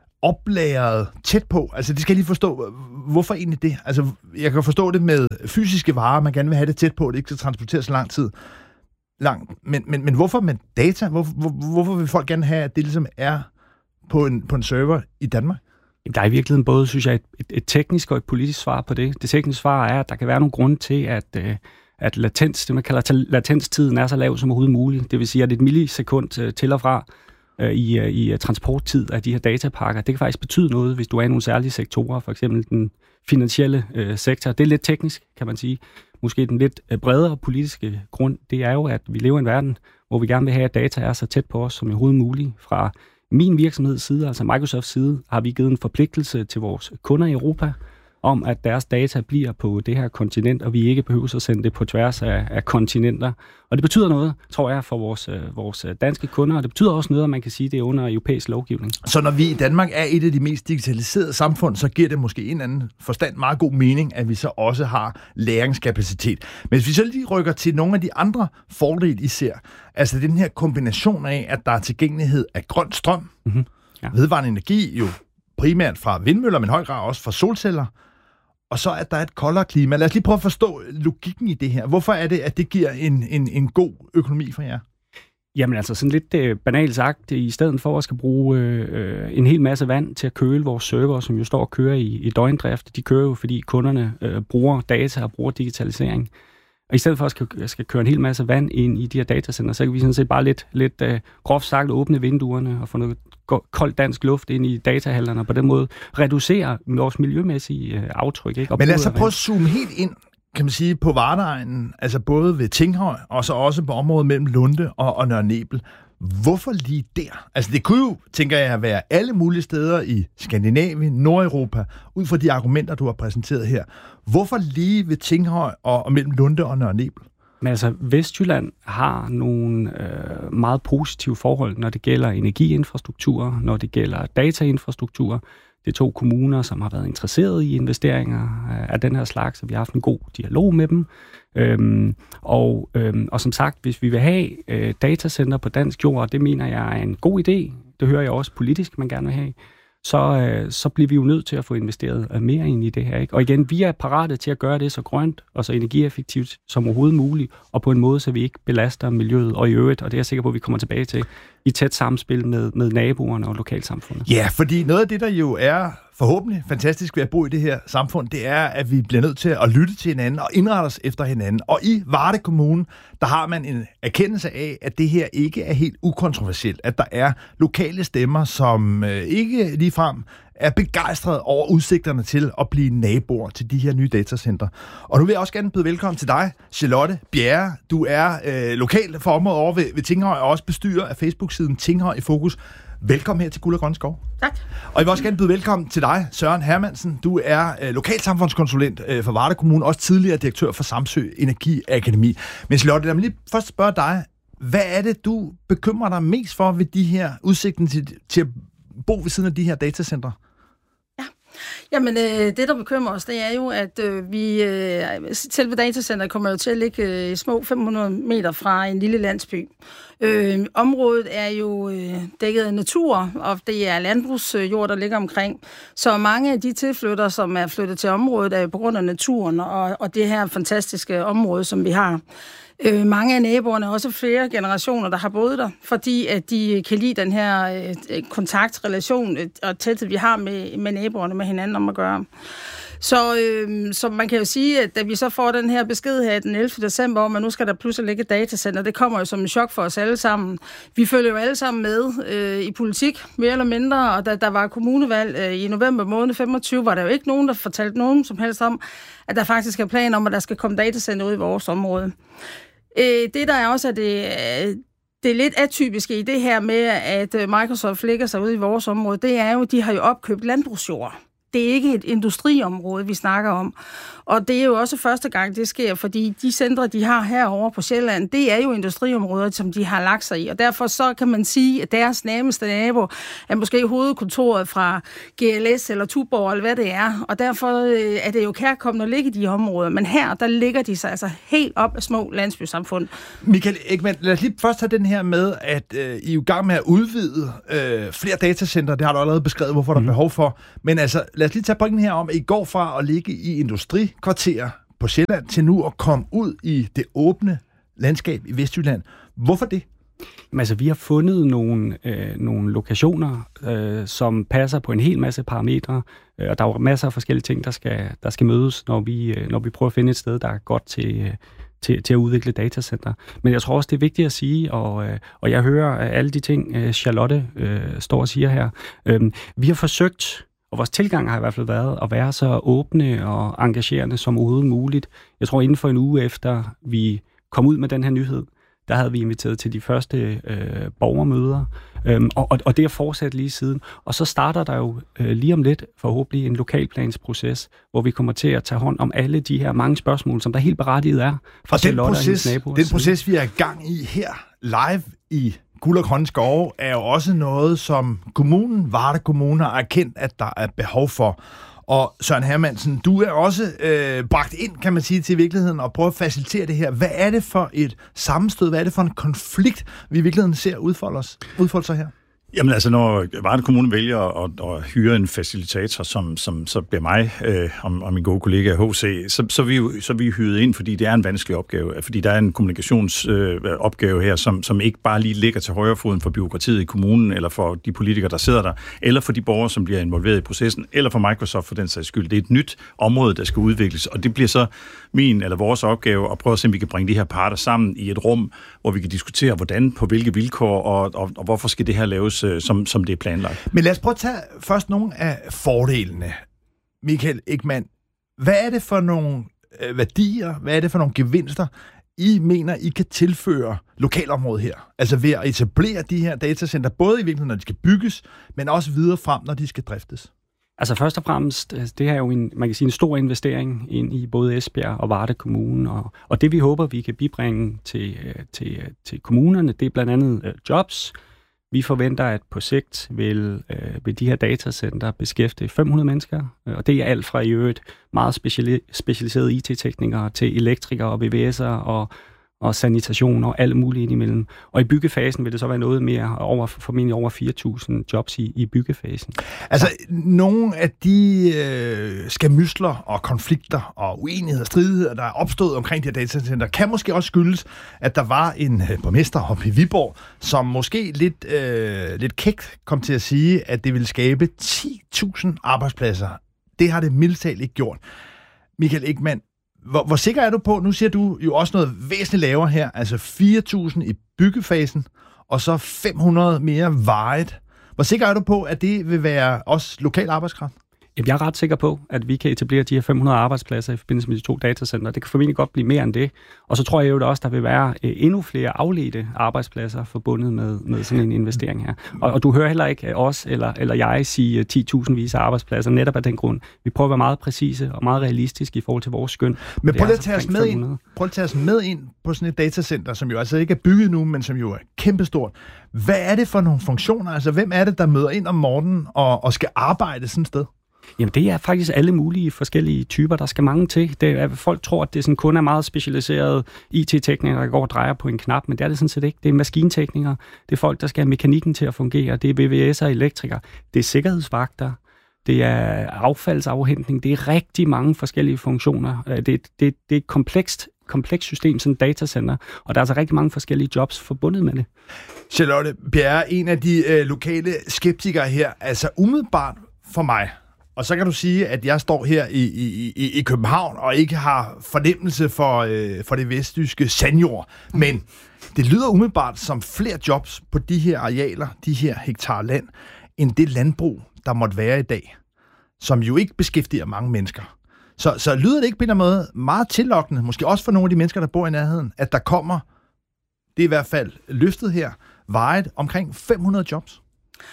oplagret tæt på. Altså, det skal jeg lige forstå. Hvorfor egentlig det? Altså, jeg kan forstå det med fysiske varer, man gerne vil have det tæt på, det ikke skal transporteres så lang tid. Langt. Men, men, men hvorfor med data? Hvor, hvor, hvorfor vil folk gerne have, at det ligesom er på en, på en server i Danmark? Der er i virkeligheden både, synes jeg, et, et, et teknisk og et politisk svar på det. Det tekniske svar er, at der kan være nogle grunde til, at, at latens, det man kalder latenstiden, er så lav som overhovedet muligt. Det vil sige, at et millisekund til og fra i, i transporttid af de her datapakker, det kan faktisk betyde noget, hvis du er i nogle særlige sektorer, for eksempel den finansielle øh, sektor. Det er lidt teknisk, kan man sige. Måske den lidt bredere politiske grund, det er jo, at vi lever i en verden, hvor vi gerne vil have, at data er så tæt på os som overhovedet muligt. Fra min virksomheds side, altså Microsofts side, har vi givet en forpligtelse til vores kunder i Europa, om at deres data bliver på det her kontinent, og vi ikke behøver at sende det på tværs af, af kontinenter. Og det betyder noget, tror jeg, for vores, vores danske kunder, og det betyder også noget, at man kan sige, det er under europæisk lovgivning. Så når vi i Danmark er et af de mest digitaliserede samfund, så giver det måske en anden forstand meget god mening, at vi så også har læringskapacitet. Men hvis vi så lige rykker til nogle af de andre fordele, I ser, altså den her kombination af, at der er tilgængelighed af grøn strøm, mm-hmm. ja. vedvarende energi, jo primært fra vindmøller, men i høj grad også fra solceller, og så at der er et koldere klima. Lad os lige prøve at forstå logikken i det her. Hvorfor er det, at det giver en, en, en god økonomi for jer? Jamen altså sådan lidt øh, banalt sagt, i stedet for at skal bruge øh, en hel masse vand til at køle vores server, som jo står og kører i, i døgndrift, de kører jo, fordi kunderne øh, bruger data og bruger digitalisering. Og i stedet for at skal, skal køre en hel masse vand ind i de her datacenter, så kan vi sådan set bare lidt, lidt øh, groft sagt åbne vinduerne og få noget koldt dansk luft ind i datahallerne, og på den måde reducere vores miljømæssige øh, aftryk. Ikke? Men lad os så prøve at zoome helt ind, kan man sige, på Vardeegnen, altså både ved Tinghøj, og så også på området mellem Lunde og, og Nørre Nebel. Hvorfor lige der? Altså det kunne jo, tænker jeg, være alle mulige steder i Skandinavien, Nordeuropa, ud fra de argumenter, du har præsenteret her. Hvorfor lige ved Tinghøj og, og mellem Lunde og Nørre Nebel? Men altså, Vestjylland har nogle øh, meget positive forhold, når det gælder energiinfrastruktur, når det gælder datainfrastruktur. Det er to kommuner, som har været interesseret i investeringer af den her slags, så vi har haft en god dialog med dem. Øhm, og, øhm, og som sagt, hvis vi vil have øh, datacenter på dansk jord, og det mener jeg er en god idé, det hører jeg også politisk, man gerne vil have, så, øh, så bliver vi jo nødt til at få investeret mere ind i det her. Ikke? Og igen, vi er parate til at gøre det så grønt og så energieffektivt som overhovedet muligt, og på en måde, så vi ikke belaster miljøet og i øvrigt, og det er jeg sikker på, at vi kommer tilbage til, i tæt samspil med, med naboerne og lokalsamfundet. Ja, fordi noget af det, der jo er forhåbentlig fantastisk ved at bo i det her samfund, det er, at vi bliver nødt til at lytte til hinanden og indrette os efter hinanden. Og i Varde Kommune, der har man en erkendelse af, at det her ikke er helt ukontroversielt. At der er lokale stemmer, som øh, ikke ligefrem er begejstrede over udsigterne til at blive naboer til de her nye datacenter. Og nu vil jeg også gerne byde velkommen til dig, Charlotte Bjerre. Du er øh, lokal for området over ved, ved Tinghøj, og også bestyrer af Facebook-siden Tinghøj i Fokus. Velkommen her til Guld og Grønne Skov. Tak. Og jeg vil også gerne byde velkommen til dig, Søren Hermansen. Du er øh, lokalsamfundskonsulent øh, for Varde Kommune, også tidligere direktør for Samsø Energiakademi. Men Charlotte, lad mig lige først spørge dig, hvad er det, du bekymrer dig mest for ved de her udsigten til, til at bo ved siden af de her datacentre? Ja, jamen øh, det, der bekymrer os, det er jo, at øh, vi øh, selve datacenteret kommer jo til at ligge øh, små fem hundrede meter fra en lille landsby. Øh, området er jo øh, dækket af natur, og det er landbrugsjord, der ligger omkring. Så mange af de tilflyttere, som er flyttet til området, er jo på grund af naturen og, og det her fantastiske område, som vi har. Øh, mange af naboerne, også flere generationer, der har boet der, fordi at de kan lide den her øh, kontaktrelation øh, og tæthed, vi har med, med naboerne, med hinanden om at gøre. Så, øh, så man kan jo sige, at da vi så får den her besked her den ellevte december om, at nu skal der pludselig ligge et datacenter, det kommer jo som en chok for os alle sammen. Vi følger jo alle sammen med øh, i politik, mere eller mindre, og da der var kommunevalg øh, i november måned femogtyve, var der jo ikke nogen, der fortalte nogen som helst om, at der faktisk er planer om, at der skal komme datacenter ud i vores område. Øh, det der er også, at det, øh, det er lidt atypiske i det her med, at Microsoft ligger sig ud i vores område, det er jo, de har jo opkøbt landbrugsjord. det er ikke et industriområde, vi snakker om. Og det er jo også første gang, det sker, fordi de centre, de har herovre på Sjælland, det er jo industriområder, som de har lagt sig i. Og derfor så kan man sige, at deres nærmeste nabo er måske hovedkontoret fra G L S eller Tuborg, eller hvad det er. Og derfor er det jo kærkommende at ligge i de områder. Men her, der ligger de sig altså helt op af små landsbysamfund. Michael Ekman, lad os lige først have den her med, at øh, I er i gang med at udvide øh, flere datacenter. Det har du allerede beskrevet, hvorfor der er behov for. Men altså, lad os lige tage pointen her om, at I går fra at ligge i industrikvarterer på Sjælland til nu at komme ud i det åbne landskab i Vestjylland. Hvorfor det? Jamen, altså, vi har fundet nogle, øh, nogle lokationer, øh, som passer på en hel masse parametre, øh, og der er jo masser af forskellige ting, der skal, der skal mødes, når vi, øh, når vi prøver at finde et sted, der er godt til, øh, til, til at udvikle datacenter. Men jeg tror også, det er vigtigt at sige, og, øh, og jeg hører alle de ting, øh, Charlotte øh, står og siger her. Øh, vi har forsøgt, og vores tilgang har i hvert fald været at være så åbne og engagerende som overhovedet muligt. Jeg tror, inden for en uge efter vi kom ud med den her nyhed, der havde vi inviteret til de første øh, borgermøder, øhm, og, og det er fortsat lige siden. Og så starter der jo øh, lige om lidt forhåbentlig en lokalplansproces, hvor vi kommer til at tage hånd om alle de her mange spørgsmål, som der helt berettiget er fra Charlotte og hendes naboer. Den proces, vi er i gang i her live i Guld og Grønne Skove, er jo også noget, som kommunen, Varde Kommune, har erkendt, at der er behov for. Og Søren Hermansen, du er også øh, bragt ind, kan man sige, til virkeligheden og prøver at facilitere det her. Hvad er det for et sammenstød? Hvad er det for en konflikt, vi i virkeligheden ser udfolde, os, udfolde sig her? Jamen altså, når Varde Kommune vælger at, at hyre en facilitator, som, som så bliver mig øh, og, og min gode kollega H C, så, så, vi, så er vi hyret ind, fordi det er en vanskelig opgave. Fordi der er en kommunikationsopgave øh, her, som, som ikke bare lige ligger til højrefoden for bureaukratiet i kommunen, eller for de politikere, der sidder der, eller for de borgere, som bliver involveret i processen, eller for Microsoft for den sags skyld. Det er et nyt område, der skal udvikles, og det bliver så min eller vores opgave at prøve at se, om vi kan bringe de her parter sammen i et rum, hvor vi kan diskutere, hvordan, på hvilke vilkår, og, og, og hvorfor skal det her laves, som, som det er planlagt. Men lad os prøve at tage først nogle af fordelene. Michael Ekman, hvad er det for nogle øh, værdier, hvad er det for nogle gevinster, I mener, I kan tilføre lokalområdet her? Altså ved at etablere de her datacenter, både i virkeligheden, når de skal bygges, men også videre frem, når de skal driftes? Altså først og fremmest, det her er jo en, man kan sige, en stor investering ind i både Esbjerg og Varde Kommune, og, og det vi håber, vi kan bibringe til, til, til kommunerne, det er blandt andet uh, jobs. Vi forventer, at på sigt vil, uh, vil de her datacenter beskæftige fem hundrede mennesker, og det er alt fra i øvrigt meget speciali- specialiserede I T-teknikere til elektrikere og V V S'ere og og sanitation og alt muligt indimellem. Og i byggefasen vil det så være noget mere, over, formentlig over fire tusind jobs i, i byggefasen. Altså, nogle af de øh, skamysler og konflikter og uenigheder og stridigheder, der er opstået omkring de her datacenter, kan måske også skyldes, at der var en øh, borgmester oppe i Viborg, som måske lidt, øh, lidt kægt kom til at sige, at det ville skabe ti tusind arbejdspladser. Det har det mildt talt ikke gjort. Michael Ekman, Hvor, hvor sikker er du på, nu siger du jo også noget væsentligt lavere her, altså fire tusind i byggefasen, og så fem hundrede mere varigt. Hvor sikker er du på, at det vil være også lokal arbejdskraft? Jeg er ret sikker på, at vi kan etablere de her fem hundrede arbejdspladser i forbindelse med de to datacenter. Det kan formentlig godt blive mere end det. Og så tror jeg jo også, der vil være endnu flere afledte arbejdspladser forbundet med, med sådan en investering her. Og, og du hører heller ikke os eller, eller jeg sige ti tusind vis af arbejdspladser netop af den grund. Vi prøver at være meget præcise og meget realistiske i forhold til vores skøn. Men prøv at tage os med ind, prøv at tage os med ind på sådan et datacenter, som jo altså ikke er bygget nu, men som jo er kæmpestort. Hvad er det for nogle funktioner? Altså, hvem er det, der møder ind om morgenen og, og skal arbejde sådan et sted? Jamen, det er faktisk alle mulige forskellige typer, der skal mange til. Det er, folk tror, at det sådan kun er meget specialiserede I T-teknikere, der går og drejer på en knap, men det er det sådan set ikke. Det er maskinteknikere, det er folk, der skal have mekanikken til at fungere, det er V V S'er og elektrikere, det er sikkerhedsvagter, det er affaldsafhentning, det er rigtig mange forskellige funktioner. Det, det, det er et komplekst, komplekst system, sådan et datacenter, og der er altså rigtig mange forskellige jobs forbundet med det. Charlotte Bjerre, en af de øh, lokale skeptikere her, altså umiddelbart for mig, og så kan du sige, at jeg står her i, i, i, i København og ikke har fornemmelse for, øh, for det vestjyske sandjord. Men det lyder umiddelbart som flere jobs på de her arealer, de her hektar land, end det landbrug, der måtte være i dag, som jo ikke beskæftiger mange mennesker. Så, så lyder det ikke på en eller anden måde meget tillokkende, måske også for nogle af de mennesker, der bor i nærheden, at der kommer, det er i hvert fald løftet her, vejet omkring fem hundrede jobs?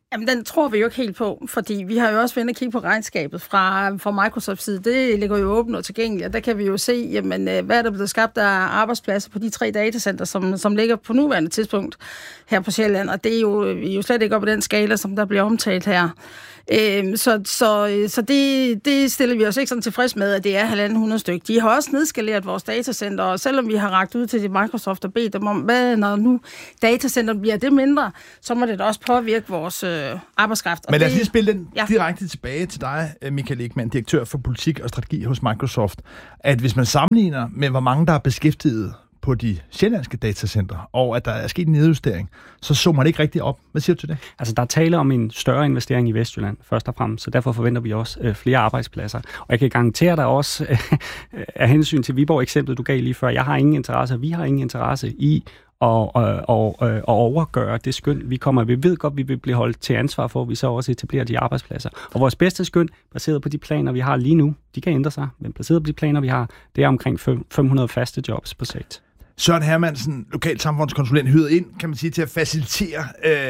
Jamen, den tror vi jo ikke helt på, fordi vi har jo også været inde og kigge på regnskabet fra, fra Microsofts side. Det ligger jo åbent og tilgængeligt, og der kan vi jo se, jamen, hvad er der blevet skabt af arbejdspladser på de tre datacenter, som, som ligger på nuværende tidspunkt her på Sjælland, og det er jo, jo slet ikke op på den skala, som der bliver omtalt her. Øhm, så så, så det, det stiller vi os ikke sådan tilfreds med, at det er halvanden hundrede stykker. De har også nedskaleret vores datacenter, og selvom vi har rakt ud til de Microsoft og bedt dem om, hvad når nu datacenter bliver det mindre, så må det da også påvirke vores øh, arbejdskraft. Og Men lad os det, lige spille den ja. direkte tilbage til dig, Michael Ekman, direktør for politik og strategi hos Microsoft, at hvis man sammenligner med, hvor mange der er beskæftiget på de sjællandske datacenter, og at der er sket en nedjustering, så så man ikke rigtig op. Hvad siger du til det? Altså, der er tale om en større investering i Vestjylland, først og fremmest, så derfor forventer vi også øh, flere arbejdspladser. Og jeg kan garantere dig også, øh, af hensyn til Viborg-eksemplet, du gav lige før, jeg har ingen interesse, vi har ingen interesse i og, og, og, og overgøre det skøn, vi kommer. Vi ved godt, vi vil blive holdt til ansvar for, at vi så også etablerer de arbejdspladser. Og vores bedste skøn, baseret på de planer, vi har lige nu, de kan ændre sig, men baseret på de planer, vi har, det er omkring fem hundrede faste jobs på sigt. Søren Hermansen, lokalsamfundskonsulent, hyret ind, kan man sige, til at facilitere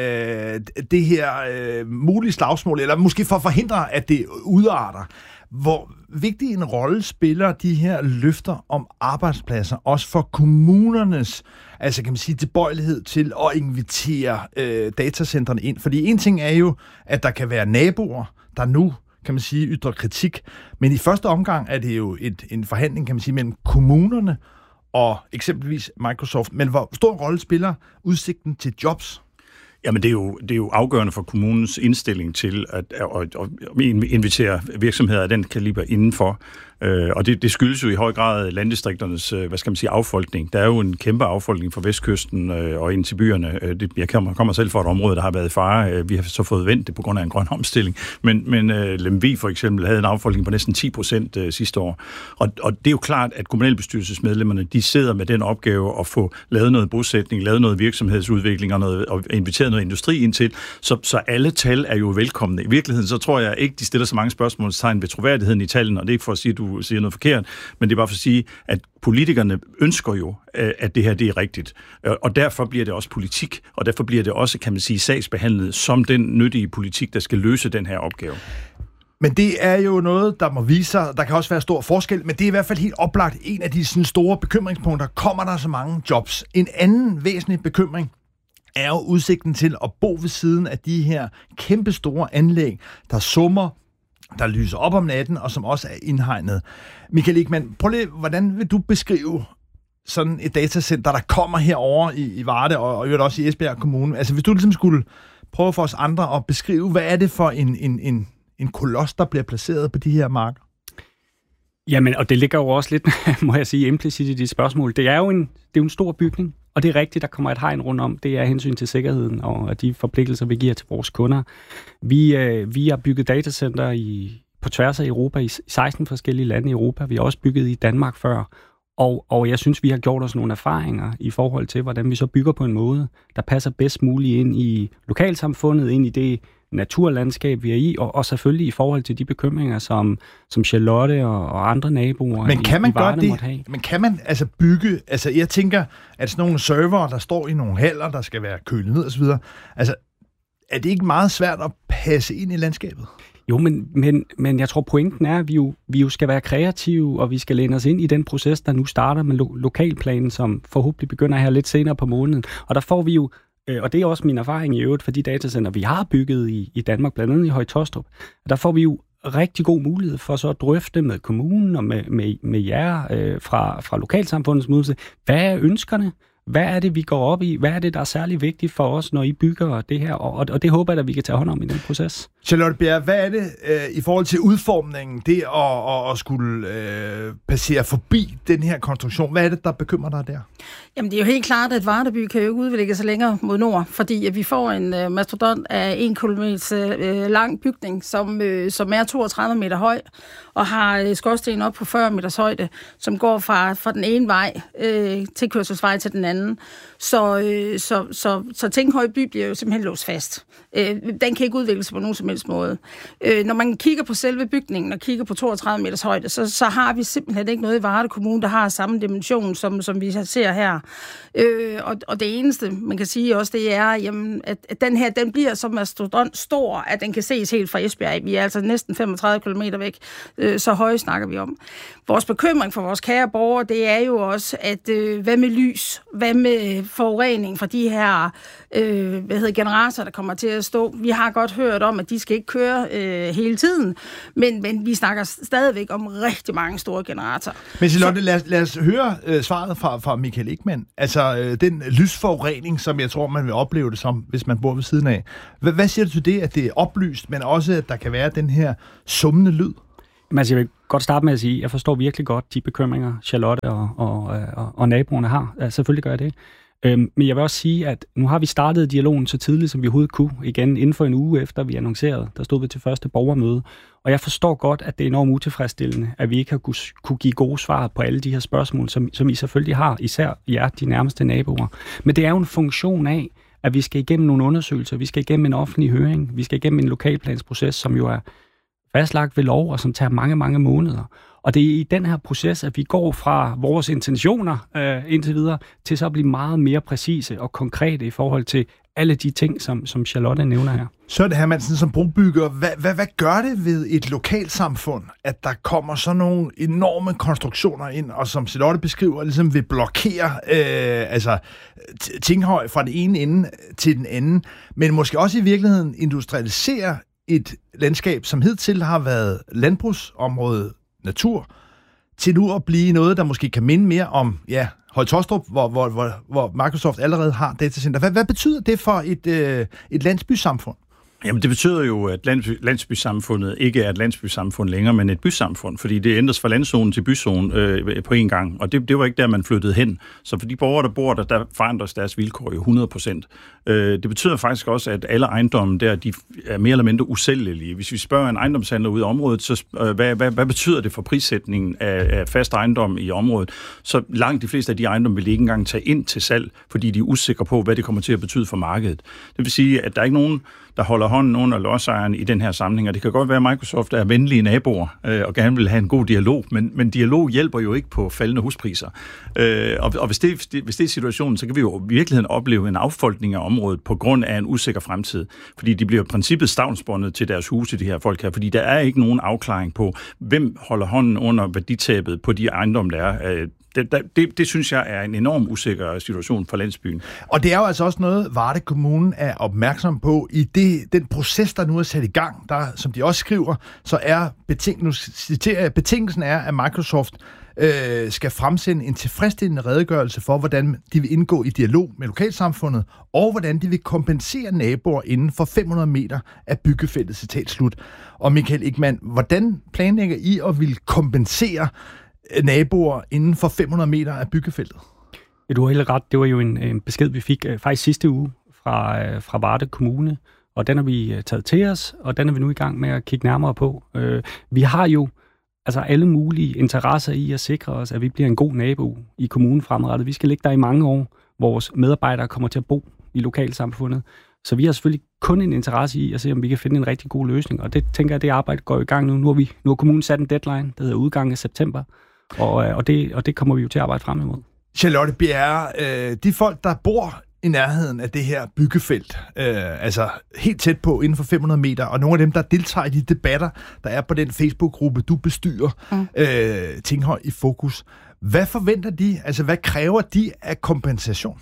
øh, det her øh, mulige slagsmål, eller måske for at forhindre, at det udarter. Hvor vigtig en rolle spiller de her løfter om arbejdspladser, også for kommunernes, altså kan man sige, tilbøjelighed til at invitere øh, datacentrene ind? Fordi en ting er jo, at der kan være naboer, der nu, kan man sige, ytrer kritik, men i første omgang er det jo et, en forhandling, kan man sige, mellem kommunerne og eksempelvis Microsoft. Men hvor stor rolle spiller udsigten til jobs? Jamen, det er jo, det er jo afgørende for kommunens indstilling til at, at, at, at invitere virksomheder af den kaliber indenfor. Øh, og det, det skyldes jo i høj grad landdistrikternes, hvad skal man sige, affolkning. Der er jo en kæmpe affolkning fra vestkysten øh, og ind til byerne. Det, jeg kommer, kommer selv fra et område, der har været i fare. Vi har så fået vendt det på grund af en grøn omstilling. Men, men øh, Lemvig for eksempel havde en affolkning på næsten ti procent øh, sidste år. Og, og det er jo klart, at kommunalbestyrelsesmedlemmerne, de sidder med den opgave at få lavet noget bosætning, lavet noget virksomhedsudvikling og, noget, og inviteret noget industri ind til. Så, så alle tal er jo velkomne. I virkeligheden så tror jeg ikke, de stiller så mange spørgsmålstegn ved troværdigheden i tallene, og det er ikke for at sige, at du siger noget forkert, men det er bare for at sige, at politikerne ønsker jo, at det her det er rigtigt. Og derfor bliver det også politik, og derfor bliver det også, kan man sige, sagsbehandlet som den nyttige politik, der skal løse den her opgave. Men det er jo noget, der må vise sig. Der kan også være stor forskel, men det er i hvert fald helt oplagt en af de sådan, store bekymringspunkter. Kommer der så mange jobs? En anden væsentlig bekymring er jo udsigten til at bo ved siden af de her kæmpe store anlæg, der summer, der lyser op om natten, og som også er indhegnet. Michael Ekman, prøv lige, hvordan vil du beskrive sådan et datacenter, der kommer herover i, i Varde, og, og også i Esbjerg Kommune? Altså, hvis du ligesom skulle prøve for os andre at beskrive, hvad er det for en, en, en, en koloss, der bliver placeret på de her marker? Jamen, og det ligger jo også lidt, må jeg sige, implicit i dit spørgsmål. Det er jo en, det er jo en stor bygning, og det er rigtigt, der kommer et hegn rundt om. Det er hensyn til sikkerheden og de forpligtelser, vi giver til vores kunder. Vi, øh, vi har bygget datacenter i, på tværs af Europa, i seksten forskellige lande i Europa. Vi har også bygget i Danmark før. Og, og jeg synes, vi har gjort os nogle erfaringer i forhold til, hvordan vi så bygger på en måde, der passer bedst muligt ind i lokalsamfundet, ind i det naturlandskab, vi er i, og, og selvfølgelig i forhold til de bekymringer, som, som Charlotte og, og andre naboer Men kan man i, i Varde gøre måtte have. det? Men kan man altså bygge, altså jeg tænker, at sådan nogle server, der står i nogle haller, der skal være kølet ned osv., altså er det ikke meget svært at passe ind i landskabet? Jo, men, men, men jeg tror, pointen er, at vi jo, vi jo skal være kreative, og vi skal læne os ind i den proces, der nu starter med lo- lokalplanen, som forhåbentlig begynder her lidt senere på måneden. Og der får vi jo, øh, og det er også min erfaring i øvrigt for de datacenter, vi har bygget i, i Danmark, blandt andet i Høje-Taastrup, der får vi jo rigtig god mulighed for så at drøfte med kommunen og med, med, med jer øh, fra, fra lokalsamfundets mulighed. Hvad er ønskerne? Hvad er det, vi går op i? Hvad er det, der er særlig vigtigt for os, når I bygger det her? Og, og det håber jeg, at vi kan tage hånd om i den proces. Charlotte Bjerre, hvad er det øh, i forhold til udformningen, det at, at, at skulle øh, passere forbi den her konstruktion? Hvad er det, der bekymrer dig der? Jamen, det er jo helt klart, at Vardeby kan jo ikke udvikle sig længere mod nord, fordi at vi får en øh, mastodont af en kilometer øh, lang bygning, som, øh, som er toogtredive meter høj, og har skorsten op på fyrre meters højde, som går fra, fra den ene vej, øh, tilkørselsvej til den anden. hinanden. Så, øh, så, så, så Tinghøj by bliver jo simpelthen låst fast. Øh, den kan ikke udvikle sig på nogen som helst måde. Øh, når man kigger på selve bygningen og kigger på toogtredive meters højde, så, så har vi simpelthen ikke noget i Varde Kommune, der har samme dimension, som, som vi ser her. Øh, og, og det eneste, man kan sige også, det er, jamen, at, at den her, den bliver så mastodont stor, at den kan ses helt fra Esbjerg. Vi er altså næsten femogtredive kilometer væk, øh, så høje snakker vi om. Vores bekymring for vores kære borgere, det er jo også, at øh, hvad med lys? Hvad med forurening fra de her øh, hvad hedder, generatorer, der kommer til at stå? Vi har godt hørt om, at de skal ikke køre øh, hele tiden, men, men vi snakker stadigvæk om rigtig mange store generatorer. Men Charlotte, lad, lad os høre øh, svaret fra, fra Michael Ekman. Altså øh, den lysforurening, som jeg tror, man vil opleve det som, hvis man bor ved siden af. H- hvad siger du til det, at det er oplyst, men også, at der kan være den her summende lyd? Men altså, jeg vil godt starte med at sige, at jeg forstår virkelig godt de bekymringer, Charlotte og, og, og, og naboerne har. Ja, selvfølgelig gør jeg det. Øhm, men jeg vil også sige, at nu har vi startet dialogen så tidligt, som vi overhovedet kunne. Igen inden for en uge efter, vi annoncerede. Der stod vi til første borgermøde. Og jeg forstår godt, at det er enormt utilfredsstillende, at vi ikke har kunne, kunne give gode svar på alle de her spørgsmål, som, som I selvfølgelig har, især jer, de nærmeste naboer. Men det er jo en funktion af, at vi skal igennem nogle undersøgelser, vi skal igennem en offentlig høring, vi skal igennem en lokalplansproces, som jo er fastlagt ved lov, og som tager mange, mange måneder. Og det er i den her proces, at vi går fra vores intentioner øh, indtil videre, til så at blive meget mere præcise og konkrete i forhold til alle de ting, som, som Charlotte nævner her. Så er det, Hermansen, som brobygger. Hvad, hvad, hvad gør det ved et lokalsamfund, at der kommer så nogle enorme konstruktioner ind, og som Charlotte beskriver, ligesom vil blokere øh, altså, Tinghøj fra den ene ende til den anden, men måske også i virkeligheden industrialisere et landskab, som hidtil har været landbrugsområde, natur, til nu at blive noget, der måske kan minde mere om, ja, Høje-Taastrup, hvor, hvor, hvor, hvor Microsoft allerede har datacenter. Hvad, hvad betyder det for et, øh, et landsbysamfund? Jamen, det betyder jo, at landsby, landsbysamfundet ikke er et landsbysamfund længere, men et bysamfund, fordi det ændres fra landzone til byzone øh, på en gang, og det, det var ikke der, man flyttede hen. Så for de borgere, der bor der, der forandres deres vilkår jo hundrede procent. Øh, det betyder faktisk også, at alle ejendomme der, de er mere eller mindre usælgelige. Hvis vi spørger en ejendomshandler ud i området, så øh, hvad, hvad, hvad betyder det for prissætningen af, af fast ejendom i området? Så langt de fleste af de ejendomme vil ikke engang tage ind til salg, fordi de er usikre på, hvad det kommer til at betyde for markedet. Det vil sige, at der er ikke nogen, der holder hånden under lodsejeren i den her sammenhæng, og det kan godt være, at Microsoft er venlige naboer øh, og gerne vil have en god dialog, men, men dialog hjælper jo ikke på faldende huspriser. Øh, og og hvis, det, hvis det er situationen, så kan vi jo i virkeligheden opleve en affolkning af området på grund af en usikker fremtid, fordi de bliver i princippet stavnsbåndet til deres huse, de her folk her, fordi der er ikke nogen afklaring på, hvem holder hånden under værditabet på de ejendomme, der er. Øh, Det, det, det synes jeg er en enorm usikker situation for landsbyen. Og det er jo altså også noget, Varde Kommune er opmærksom på i det, den proces, der nu er sat i gang. Der, som de også skriver, så er beting, nu citerer jeg, betingelsen er, at Microsoft øh, skal fremsende en tilfredsstillende redegørelse for, hvordan de vil indgå i dialog med lokalsamfundet, og hvordan de vil kompensere naboer inden for fem hundrede meter af byggefeltet, citat slut. Og Michael Ekman, hvordan planlægger I at vil kompensere naboer inden for fem hundrede meter af byggefeltet? Ja, du har helt ret. Det var jo en, en besked, vi fik uh, faktisk sidste uge fra, uh, fra Varde Kommune, og den har vi uh, taget til os, og den er vi nu i gang med at kigge nærmere på. Uh, vi har jo altså alle mulige interesser i at sikre os, at vi bliver en god nabo i kommunen fremadrettet. Vi skal ligge der i mange år. Vores medarbejdere kommer til at bo i lokalsamfundet, så vi har selvfølgelig kun en interesse i at se, om vi kan finde en rigtig god løsning, og det tænker jeg, det arbejde går i gang nu. Nu har, vi, nu har kommunen sat en deadline, der hedder udgangen af september, Og, og, det, og det kommer vi jo til at arbejde frem imod. Charlotte Bjerre, øh, de folk, der bor i nærheden af det her byggefelt, øh, altså helt tæt på, inden for fem hundrede meter, og nogle af dem, der deltager i de debatter, der er på den Facebook-gruppe, du bestyrer, mm. øh, Tinghøj i fokus. Hvad forventer de? Altså, hvad kræver de af kompensation?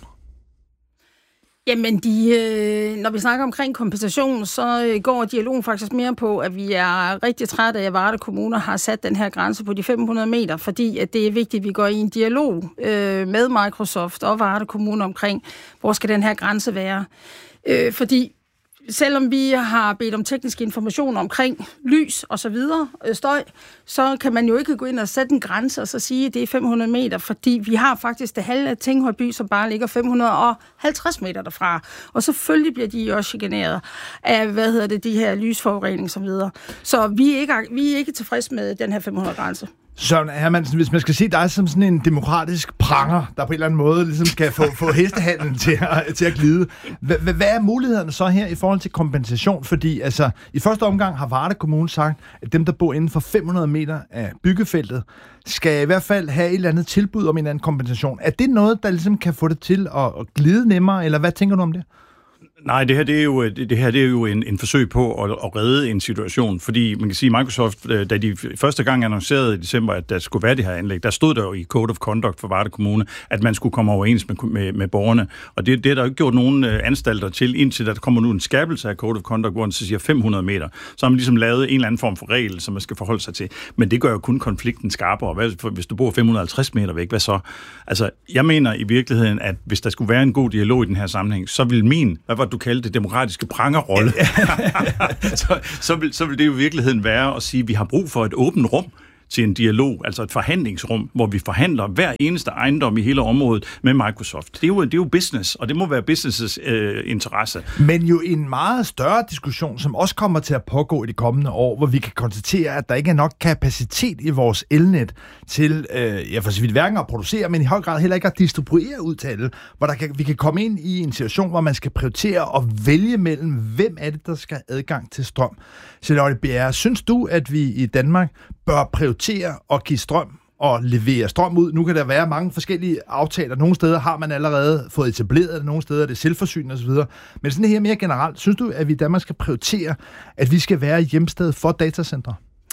Jamen, de, øh, når vi snakker omkring kompensation, så øh, går dialogen faktisk mere på, at vi er rigtig trætte af, at Varde Kommune har sat den her grænse på de fem hundrede meter, fordi at det er vigtigt, at vi går i en dialog øh, med Microsoft og Varde Kommune omkring, hvor skal den her grænse være. Øh, fordi selvom vi har bedt om teknisk information omkring lys og så videre, støj, så kan man jo ikke gå ind og sætte en grænse og så sige, at det er fem hundrede meter, fordi vi har faktisk det halve af Tinghøj by, som bare ligger fem hundrede og halvtreds meter derfra. Og selvfølgelig bliver de også chikaneret af, hvad hedder det, de her lysforurening og så videre. Så vi er ikke, vi er ikke tilfredse med den her fem hundrede grænse. Søren Hermansen, hvis man skal se dig som sådan en demokratisk pranger, der på en eller anden måde ligesom skal få, få hestehandlen til at, til at glide, H- hvad er mulighederne så her i forhold til kompensation? Fordi altså, i første omgang har Varde Kommune sagt, at dem, der bor inden for fem hundrede meter af byggefeltet, skal i hvert fald have et eller andet tilbud om en eller anden kompensation. Er det noget, der ligesom kan få det til at, at glide nemmere, eller hvad tænker du om det? Nej, det her, det er jo, det her, det er jo en, en forsøg på at, at redde en situation, fordi man kan sige, Microsoft, da de første gang annoncerede i december, at der skulle være det her anlæg, der stod der jo i Code of Conduct for Varde Kommune, at man skulle komme overens med, med, med borgerne, og det, det er der jo ikke gjort nogen anstalter til, indtil der kommer nu en skærpelse af Code of Conduct, hvor den så siger fem hundrede meter. Så har man ligesom lavet en eller anden form for regel, som man skal forholde sig til, men det gør jo kun konflikten skarpere. Hvad, hvis du bor fem hundrede og halvtreds meter væk, hvad så? Altså, jeg mener i virkeligheden, at hvis der skulle være en god dialog i den her sammenhæng, så vil min, hvad var du kaldte det, demokratiske prangerrolle, så, så, vil, så vil det jo i virkeligheden være at sige, at vi har brug for et åbent rum til en dialog, altså et forhandlingsrum, hvor vi forhandler hver eneste ejendom i hele området med Microsoft. Det er jo, det er jo business, og det må være business' øh, interesse. Men jo en meget større diskussion, som også kommer til at pågå i de kommende år, hvor vi kan konstatere, at der ikke er nok kapacitet i vores elnet til, øh, ja for så vidt hverken at producere, men i høj grad heller ikke at distribuere ud til alle, hvor der kan, vi kan komme ind i en situation, hvor man skal prioritere og vælge mellem, hvem er det, der skal have adgang til strøm. Charlotte Bjerre, synes du, at vi i Danmark bør prioritere at give strøm og levere strøm ud? Nu kan der være mange forskellige aftaler. Nogle steder har man allerede fået etableret, nogle steder er det selvforsynende osv. Men sådan her mere generelt, synes du, at vi i Danmark skal prioritere, at vi skal være hjemsted for datacentre?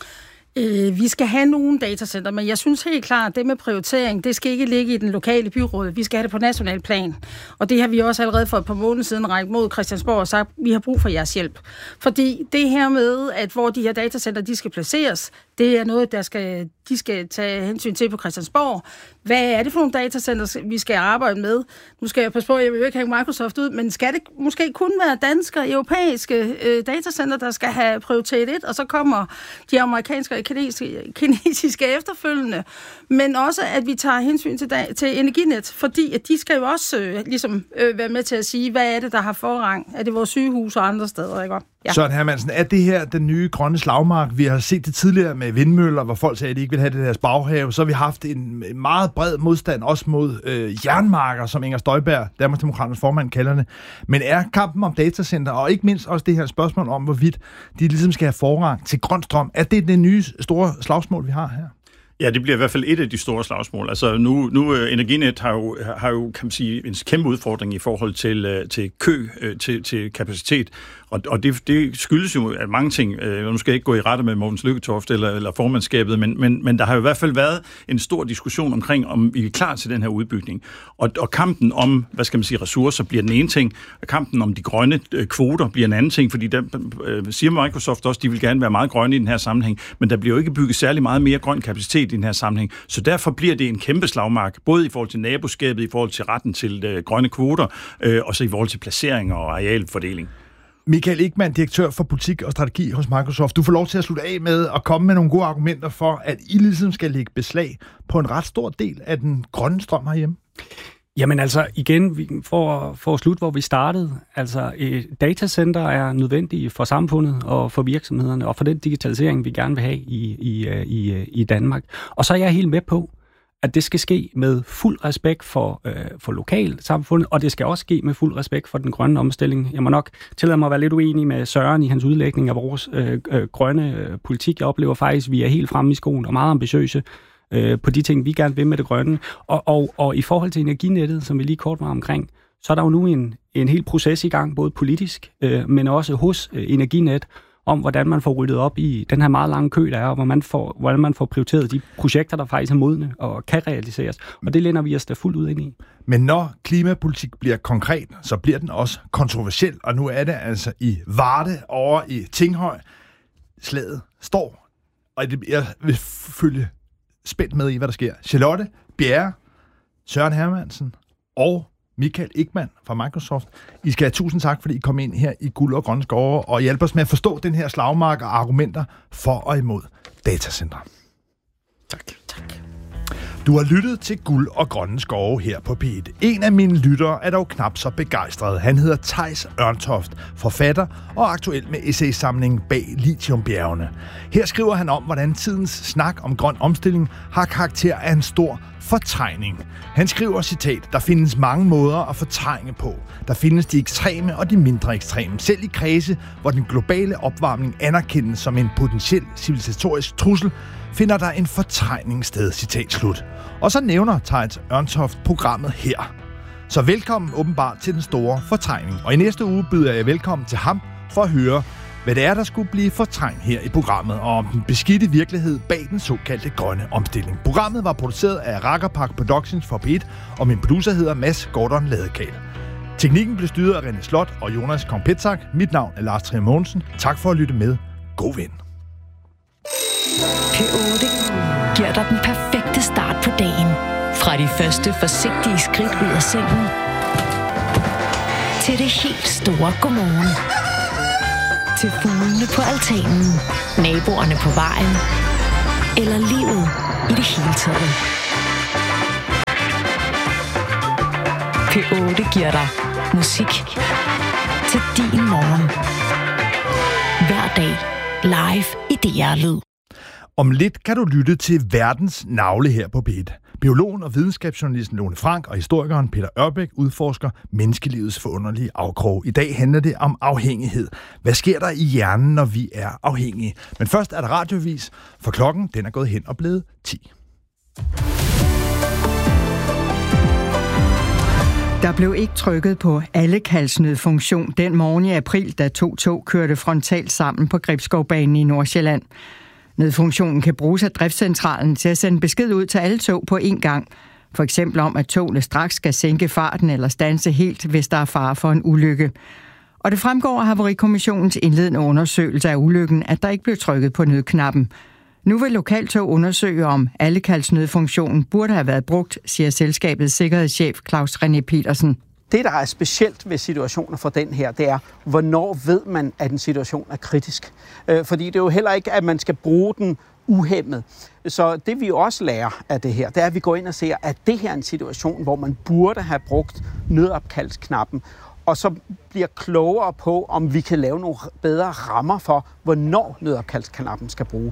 Øh, vi skal have nogle datacenter, men jeg synes helt klart, at det med prioritering, det skal ikke ligge i den lokale byråd. Vi skal have det på national plan. Og det har vi også allerede for et par måneder siden rækket mod Christiansborg og sagt, at vi har brug for jeres hjælp. Fordi det her med, at hvor de her datacenter, de skal placeres, det er noget, der skal, de skal tage hensyn til på Christiansborg. Hvad er det for nogle datacenter, vi skal arbejde med? Nu skal jeg passe på, at jeg vil ikke have Microsoft ud, men skal det måske kun være danske og europæiske øh, datacenter, der skal have prioritet et, og så kommer de amerikanske og kinesiske, kinesiske efterfølgende. Men også, at vi tager hensyn til, til Energinet, fordi at de skal jo også øh, ligesom, øh, være med til at sige, hvad er det, der har forrang? Er det vores sygehus og andre steder, ikke? Ja. Søren Hermansen, er det her den nye grønne slagmark? Vi har set det tidligere med vindmøller, hvor folk sagde, at de ikke vil have det deres baghave. Så har vi haft en meget bred modstand, også mod øh, jernmarker, som Inger Støjberg, Danmarksdemokraternes formand, kalder det. Men er kampen om datacenter, og ikke mindst også det her spørgsmål om, hvorvidt de ligesom skal have forrang til grøn strøm, er det det nye store slagsmål, vi har her? Ja, det bliver i hvert fald et af de store slagsmål. Altså nu, nu Energinet har jo, har jo, kan man sige, en kæmpe udfordring i forhold til, til kø, til, til kapacitet. Og, og det, det skyldes jo af mange ting. Nu skal jeg ikke gå i rette med Mogens Lykketoft eller, eller formandskabet, men, men, men der har jo i hvert fald været en stor diskussion omkring, om vi er klar til den her udbygning. Og, og kampen om, hvad skal man sige, ressourcer bliver den ene ting, og kampen om de grønne kvoter bliver en anden ting, fordi der øh, siger Microsoft også, de vil gerne være meget grønne i den her sammenhæng, men der bliver jo ikke bygget særlig meget mere grøn kapacitet i den her sammenhæng. Så derfor bliver det en kæmpe slagmark, både i forhold til naboskabet, i forhold til retten til øh, grønne kvoter, øh, og så i forhold til placering og arealfordeling. Michael Ekman, direktør for politik og strategi hos Microsoft. Du får lov til at slutte af med at komme med nogle gode argumenter for, at I ligesom skal lægge beslag på en ret stor del af den grønne strøm herhjemme. Jamen altså, igen, for, for at slutte, hvor vi startede, altså et datacenter er nødvendige for samfundet og for virksomhederne, og for den digitalisering, vi gerne vil have i, i, i, i Danmark. Og så er jeg helt med på, at det skal ske med fuld respekt for, øh, for lokalsamfundet, og det skal også ske med fuld respekt for den grønne omstilling. Jeg må nok tillade mig at være lidt uenig med Søren i hans udlægning af vores øh, øh, grønne øh, politik. Jeg oplever faktisk, at vi er helt fremme i skoen og meget ambitiøse øh, på de ting, vi gerne vil med det grønne. Og, og, og i forhold til energinettet, som vi lige kort var omkring, så er der jo nu en, en hel proces i gang, både politisk, øh, men også hos øh, Energinet, om hvordan man får ryddet op i den her meget lange kø, der er, og hvordan man får, hvordan man får prioriteret de projekter, der faktisk er modne og kan realiseres. Og det lænder vi os da fuldt ud ind i. Men når klimapolitik bliver konkret, så bliver den også kontroversiel, og nu er det altså i Varde over i Tinghøj. Slaget står, og jeg vil følge spændt med i, hvad der sker. Charlotte Bjerre, Søren Hermansen og Michael Ekman fra Microsoft. I skal have tusind tak, fordi I kom ind her i Guld og Grønne Skove og hjælper os med at forstå den her slagmark og argumenter for og imod datacenter. Tak. Tak. Du har lyttet til Guld og Grønne Skove her på P et. En af mine lyttere er dog knap så begejstret. Han hedder Theis Ørntoft, forfatter og aktuel med essaysamlingen Bag Lithiumbjergene. Her skriver han om, hvordan tidens snak om grøn omstilling har karakter af en stor fortrængning. Han skriver, citat, der findes mange måder at fortrænge på. Der findes de ekstreme og de mindre ekstreme. Selv i kredse, hvor den globale opvarmning anerkendes som en potentiel civilisatorisk trussel, finder der en fortrængning sted, citat slut. Og så nævner Theis Ørntoft programmet her. Så velkommen åbenbart til den store fortrængning. Og i næste uge byder jeg velkommen til ham for at høre, hvad det er, der skulle blive fortrængt her i programmet, og om den beskidte virkelighed bag den såkaldte grønne omstilling. Programmet var produceret af Rakkerpark Productions for P et, og min producer hedder Mads Gordon Ladekal. Teknikken blev styret af René Slot og Jonas Kong-Petzak. Mit navn er Lars Trier Mogensen. Tak for at lytte med. God vind. P otte giver dig den perfekte start på dagen. Fra de første forsigtige skridt ud af sengen, til det helt store godmorgen. Til fuglene på altanen, naboerne på vejen, eller livet i det hele taget. P otte giver dig musik til din morgen. Hver dag live i D R-lyd. Om lidt kan du lytte til Verdens Navle her på P et. Biologen og videnskabsjournalisten Lone Frank og historikeren Peter Ørbæk udforsker menneskelivets forunderlige afkrog. I dag handler det om afhængighed. Hvad sker der i hjernen, når vi er afhængige? Men først er der radiovis, for klokken den er gået hen og blevet ti. Der blev ikke trykket på alle kaldsnødfunktion den morgen i april, da to tog kørte frontalt sammen på Gribskovbanen i Nordsjælland. Nødfunktionen kan bruges af driftscentralen til at sende besked ud til alle tog på én gang. For eksempel om, at togene straks skal sænke farten eller standse helt, hvis der er fare for en ulykke. Og det fremgår af Havarikommissionens indledende undersøgelse af ulykken, at der ikke blev trykket på nødknappen. Nu vil Lokaltog undersøge, om alle kaldsnødfunktionen burde have været brugt, siger selskabets sikkerhedschef Claus René Petersen. Det, der er specielt ved situationer for den her, det er, hvornår ved man, at en situation er kritisk. Øh, fordi det er jo heller ikke, at man skal bruge den uhæmmet. Så det vi også lærer af det her, det er, at vi går ind og ser, at det her er en situation, hvor man burde have brugt nødopkaldsknappen, og så bliver klogere på, om vi kan lave nogle bedre rammer for, hvornår nødopkaldsknappen skal bruges.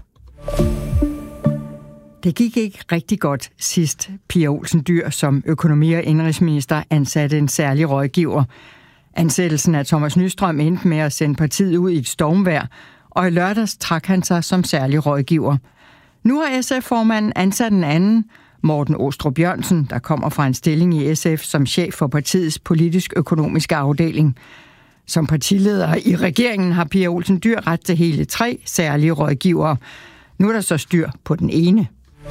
Det gik ikke rigtig godt sidst. Pia Olsen Dyhr som økonomi- og indenrigsminister ansatte en særlig rådgiver. Ansættelsen af Thomas Nystrøm endte med at sende partiet ud i et stormvejr, og i lørdags trak han sig som særlig rådgiver. Nu har S F-formanden ansat en anden, Morten Åstrup Jørgensen, der kommer fra en stilling i S F som chef for partiets politisk-økonomiske afdeling. Som partileder i regeringen har Pia Olsen Dyhr ret til hele tre særlige rådgivere. Nu er der så styr på den ene.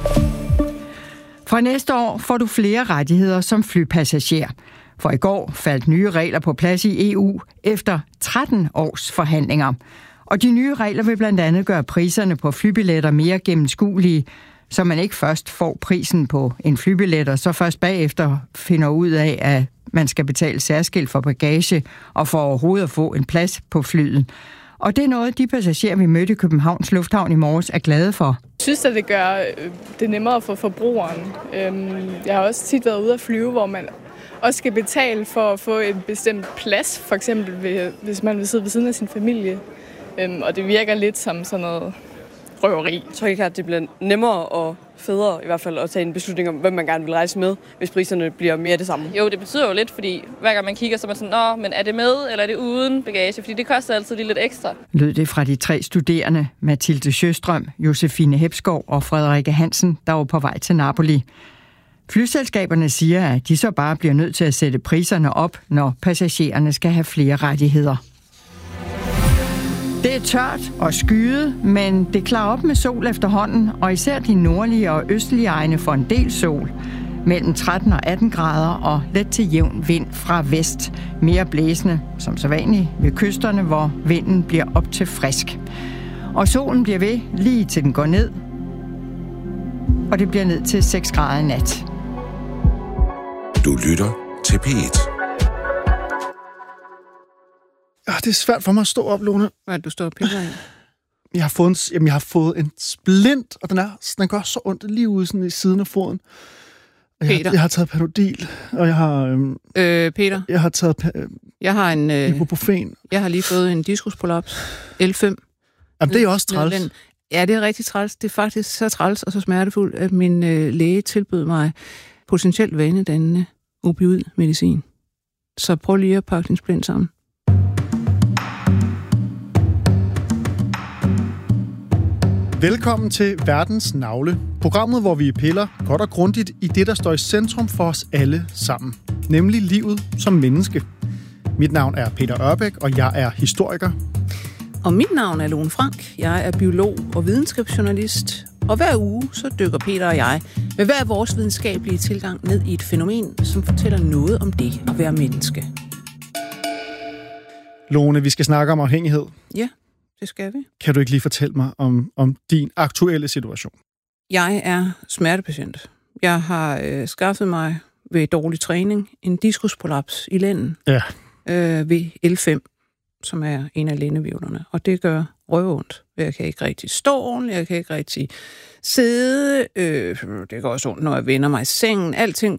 Fra næste år får du flere rettigheder som flypassager. For i går faldt nye regler på plads i E U efter tretten års forhandlinger. Og de nye regler vil blandt andet gøre priserne på flybilletter mere gennemskuelige, så man ikke først får prisen på en flybillet, og så først bagefter finder ud af, at man skal betale særskilt for bagage og for overhovedet at få en plads på flyet. Og det er noget, de passagerer, vi mødte i Københavns Lufthavn i morges, er glade for. Jeg synes, at det gør det nemmere for forbrugeren. Jeg har også tit været ude at flyve, hvor man også skal betale for at få en bestemt plads, for eksempel hvis man vil sidde ved siden af sin familie. Og det virker lidt som sådan noget røveri. Jeg tror ikke, at det bliver nemmere og federe i hvert fald at tage en beslutning om, hvem man gerne vil rejse med, hvis priserne bliver mere det samme. Jo, det betyder jo lidt, fordi hver gang man kigger, så er man sådan, nå, men er det med, eller er det uden bagage? Fordi det koster altid lige lidt ekstra. Lød det fra de tre studerende, Mathilde Sjøstrøm, Josefine Hepskov og Frederikke Hansen, der var på vej til Napoli. Flyselskaberne siger, at de så bare bliver nødt til at sætte priserne op, når passagererne skal have flere rettigheder. Det er tørt og skyet, men det klarer op med sol efterhånden, og især de nordlige og østlige egne får en del sol. Mellem tretten og atten grader og let til jævn vind fra vest. Mere blæsende, som så vanligt, ved kysterne, hvor vinden bliver op til frisk. Og solen bliver ved lige til den går ned, og det bliver ned til seks grader i nat. Du lytter til P et. Ja, det er svært for mig at stå op, Lone. Hvad er det, du står og piller i? Jeg har fået en, jamen, jeg har fået en splint, og den, er, den gør så ondt lige ude sådan i siden af foden. Jeg, Peter. jeg har taget Panodil, og jeg har... Øhm, øh, Peter. Jeg har taget... Øh, jeg har en... Øh, ibuprofen. Jeg har lige fået en diskusprolaps. L fem. Jamen, det er også træls. Ja, det er rigtig træls. Det er faktisk så træls og så smertefuldt, at min øh, læge tilbød mig potentielt vanedannende opioidmedicin. Så prøv lige at pakke din splint sammen. Velkommen til Verdens Navle, programmet, hvor vi piller godt og grundigt i det, der står i centrum for os alle sammen, nemlig livet som menneske. Mit navn er Peter Ørbæk, og jeg er historiker. Og mit navn er Lone Frank. Jeg er biolog og videnskabsjournalist. Og hver uge så dykker Peter og jeg med hver vores videnskabelige tilgang ned i et fænomen, som fortæller noget om det at være menneske. Lone, vi skal snakke om afhængighed. Ja, det skal vi. Kan du ikke lige fortælle mig om, om din aktuelle situation? Jeg er smertepatient. Jeg har øh, skaffet mig ved dårlig træning en diskusprolaps i lænden ja. øh, ved L fem, som er en af lændevirvlerne. Og det gør røvondt. Jeg kan ikke rigtig stå ordentligt, jeg kan ikke rigtig sidde. Øh, det går også ondt, når jeg vender mig i sengen. Alting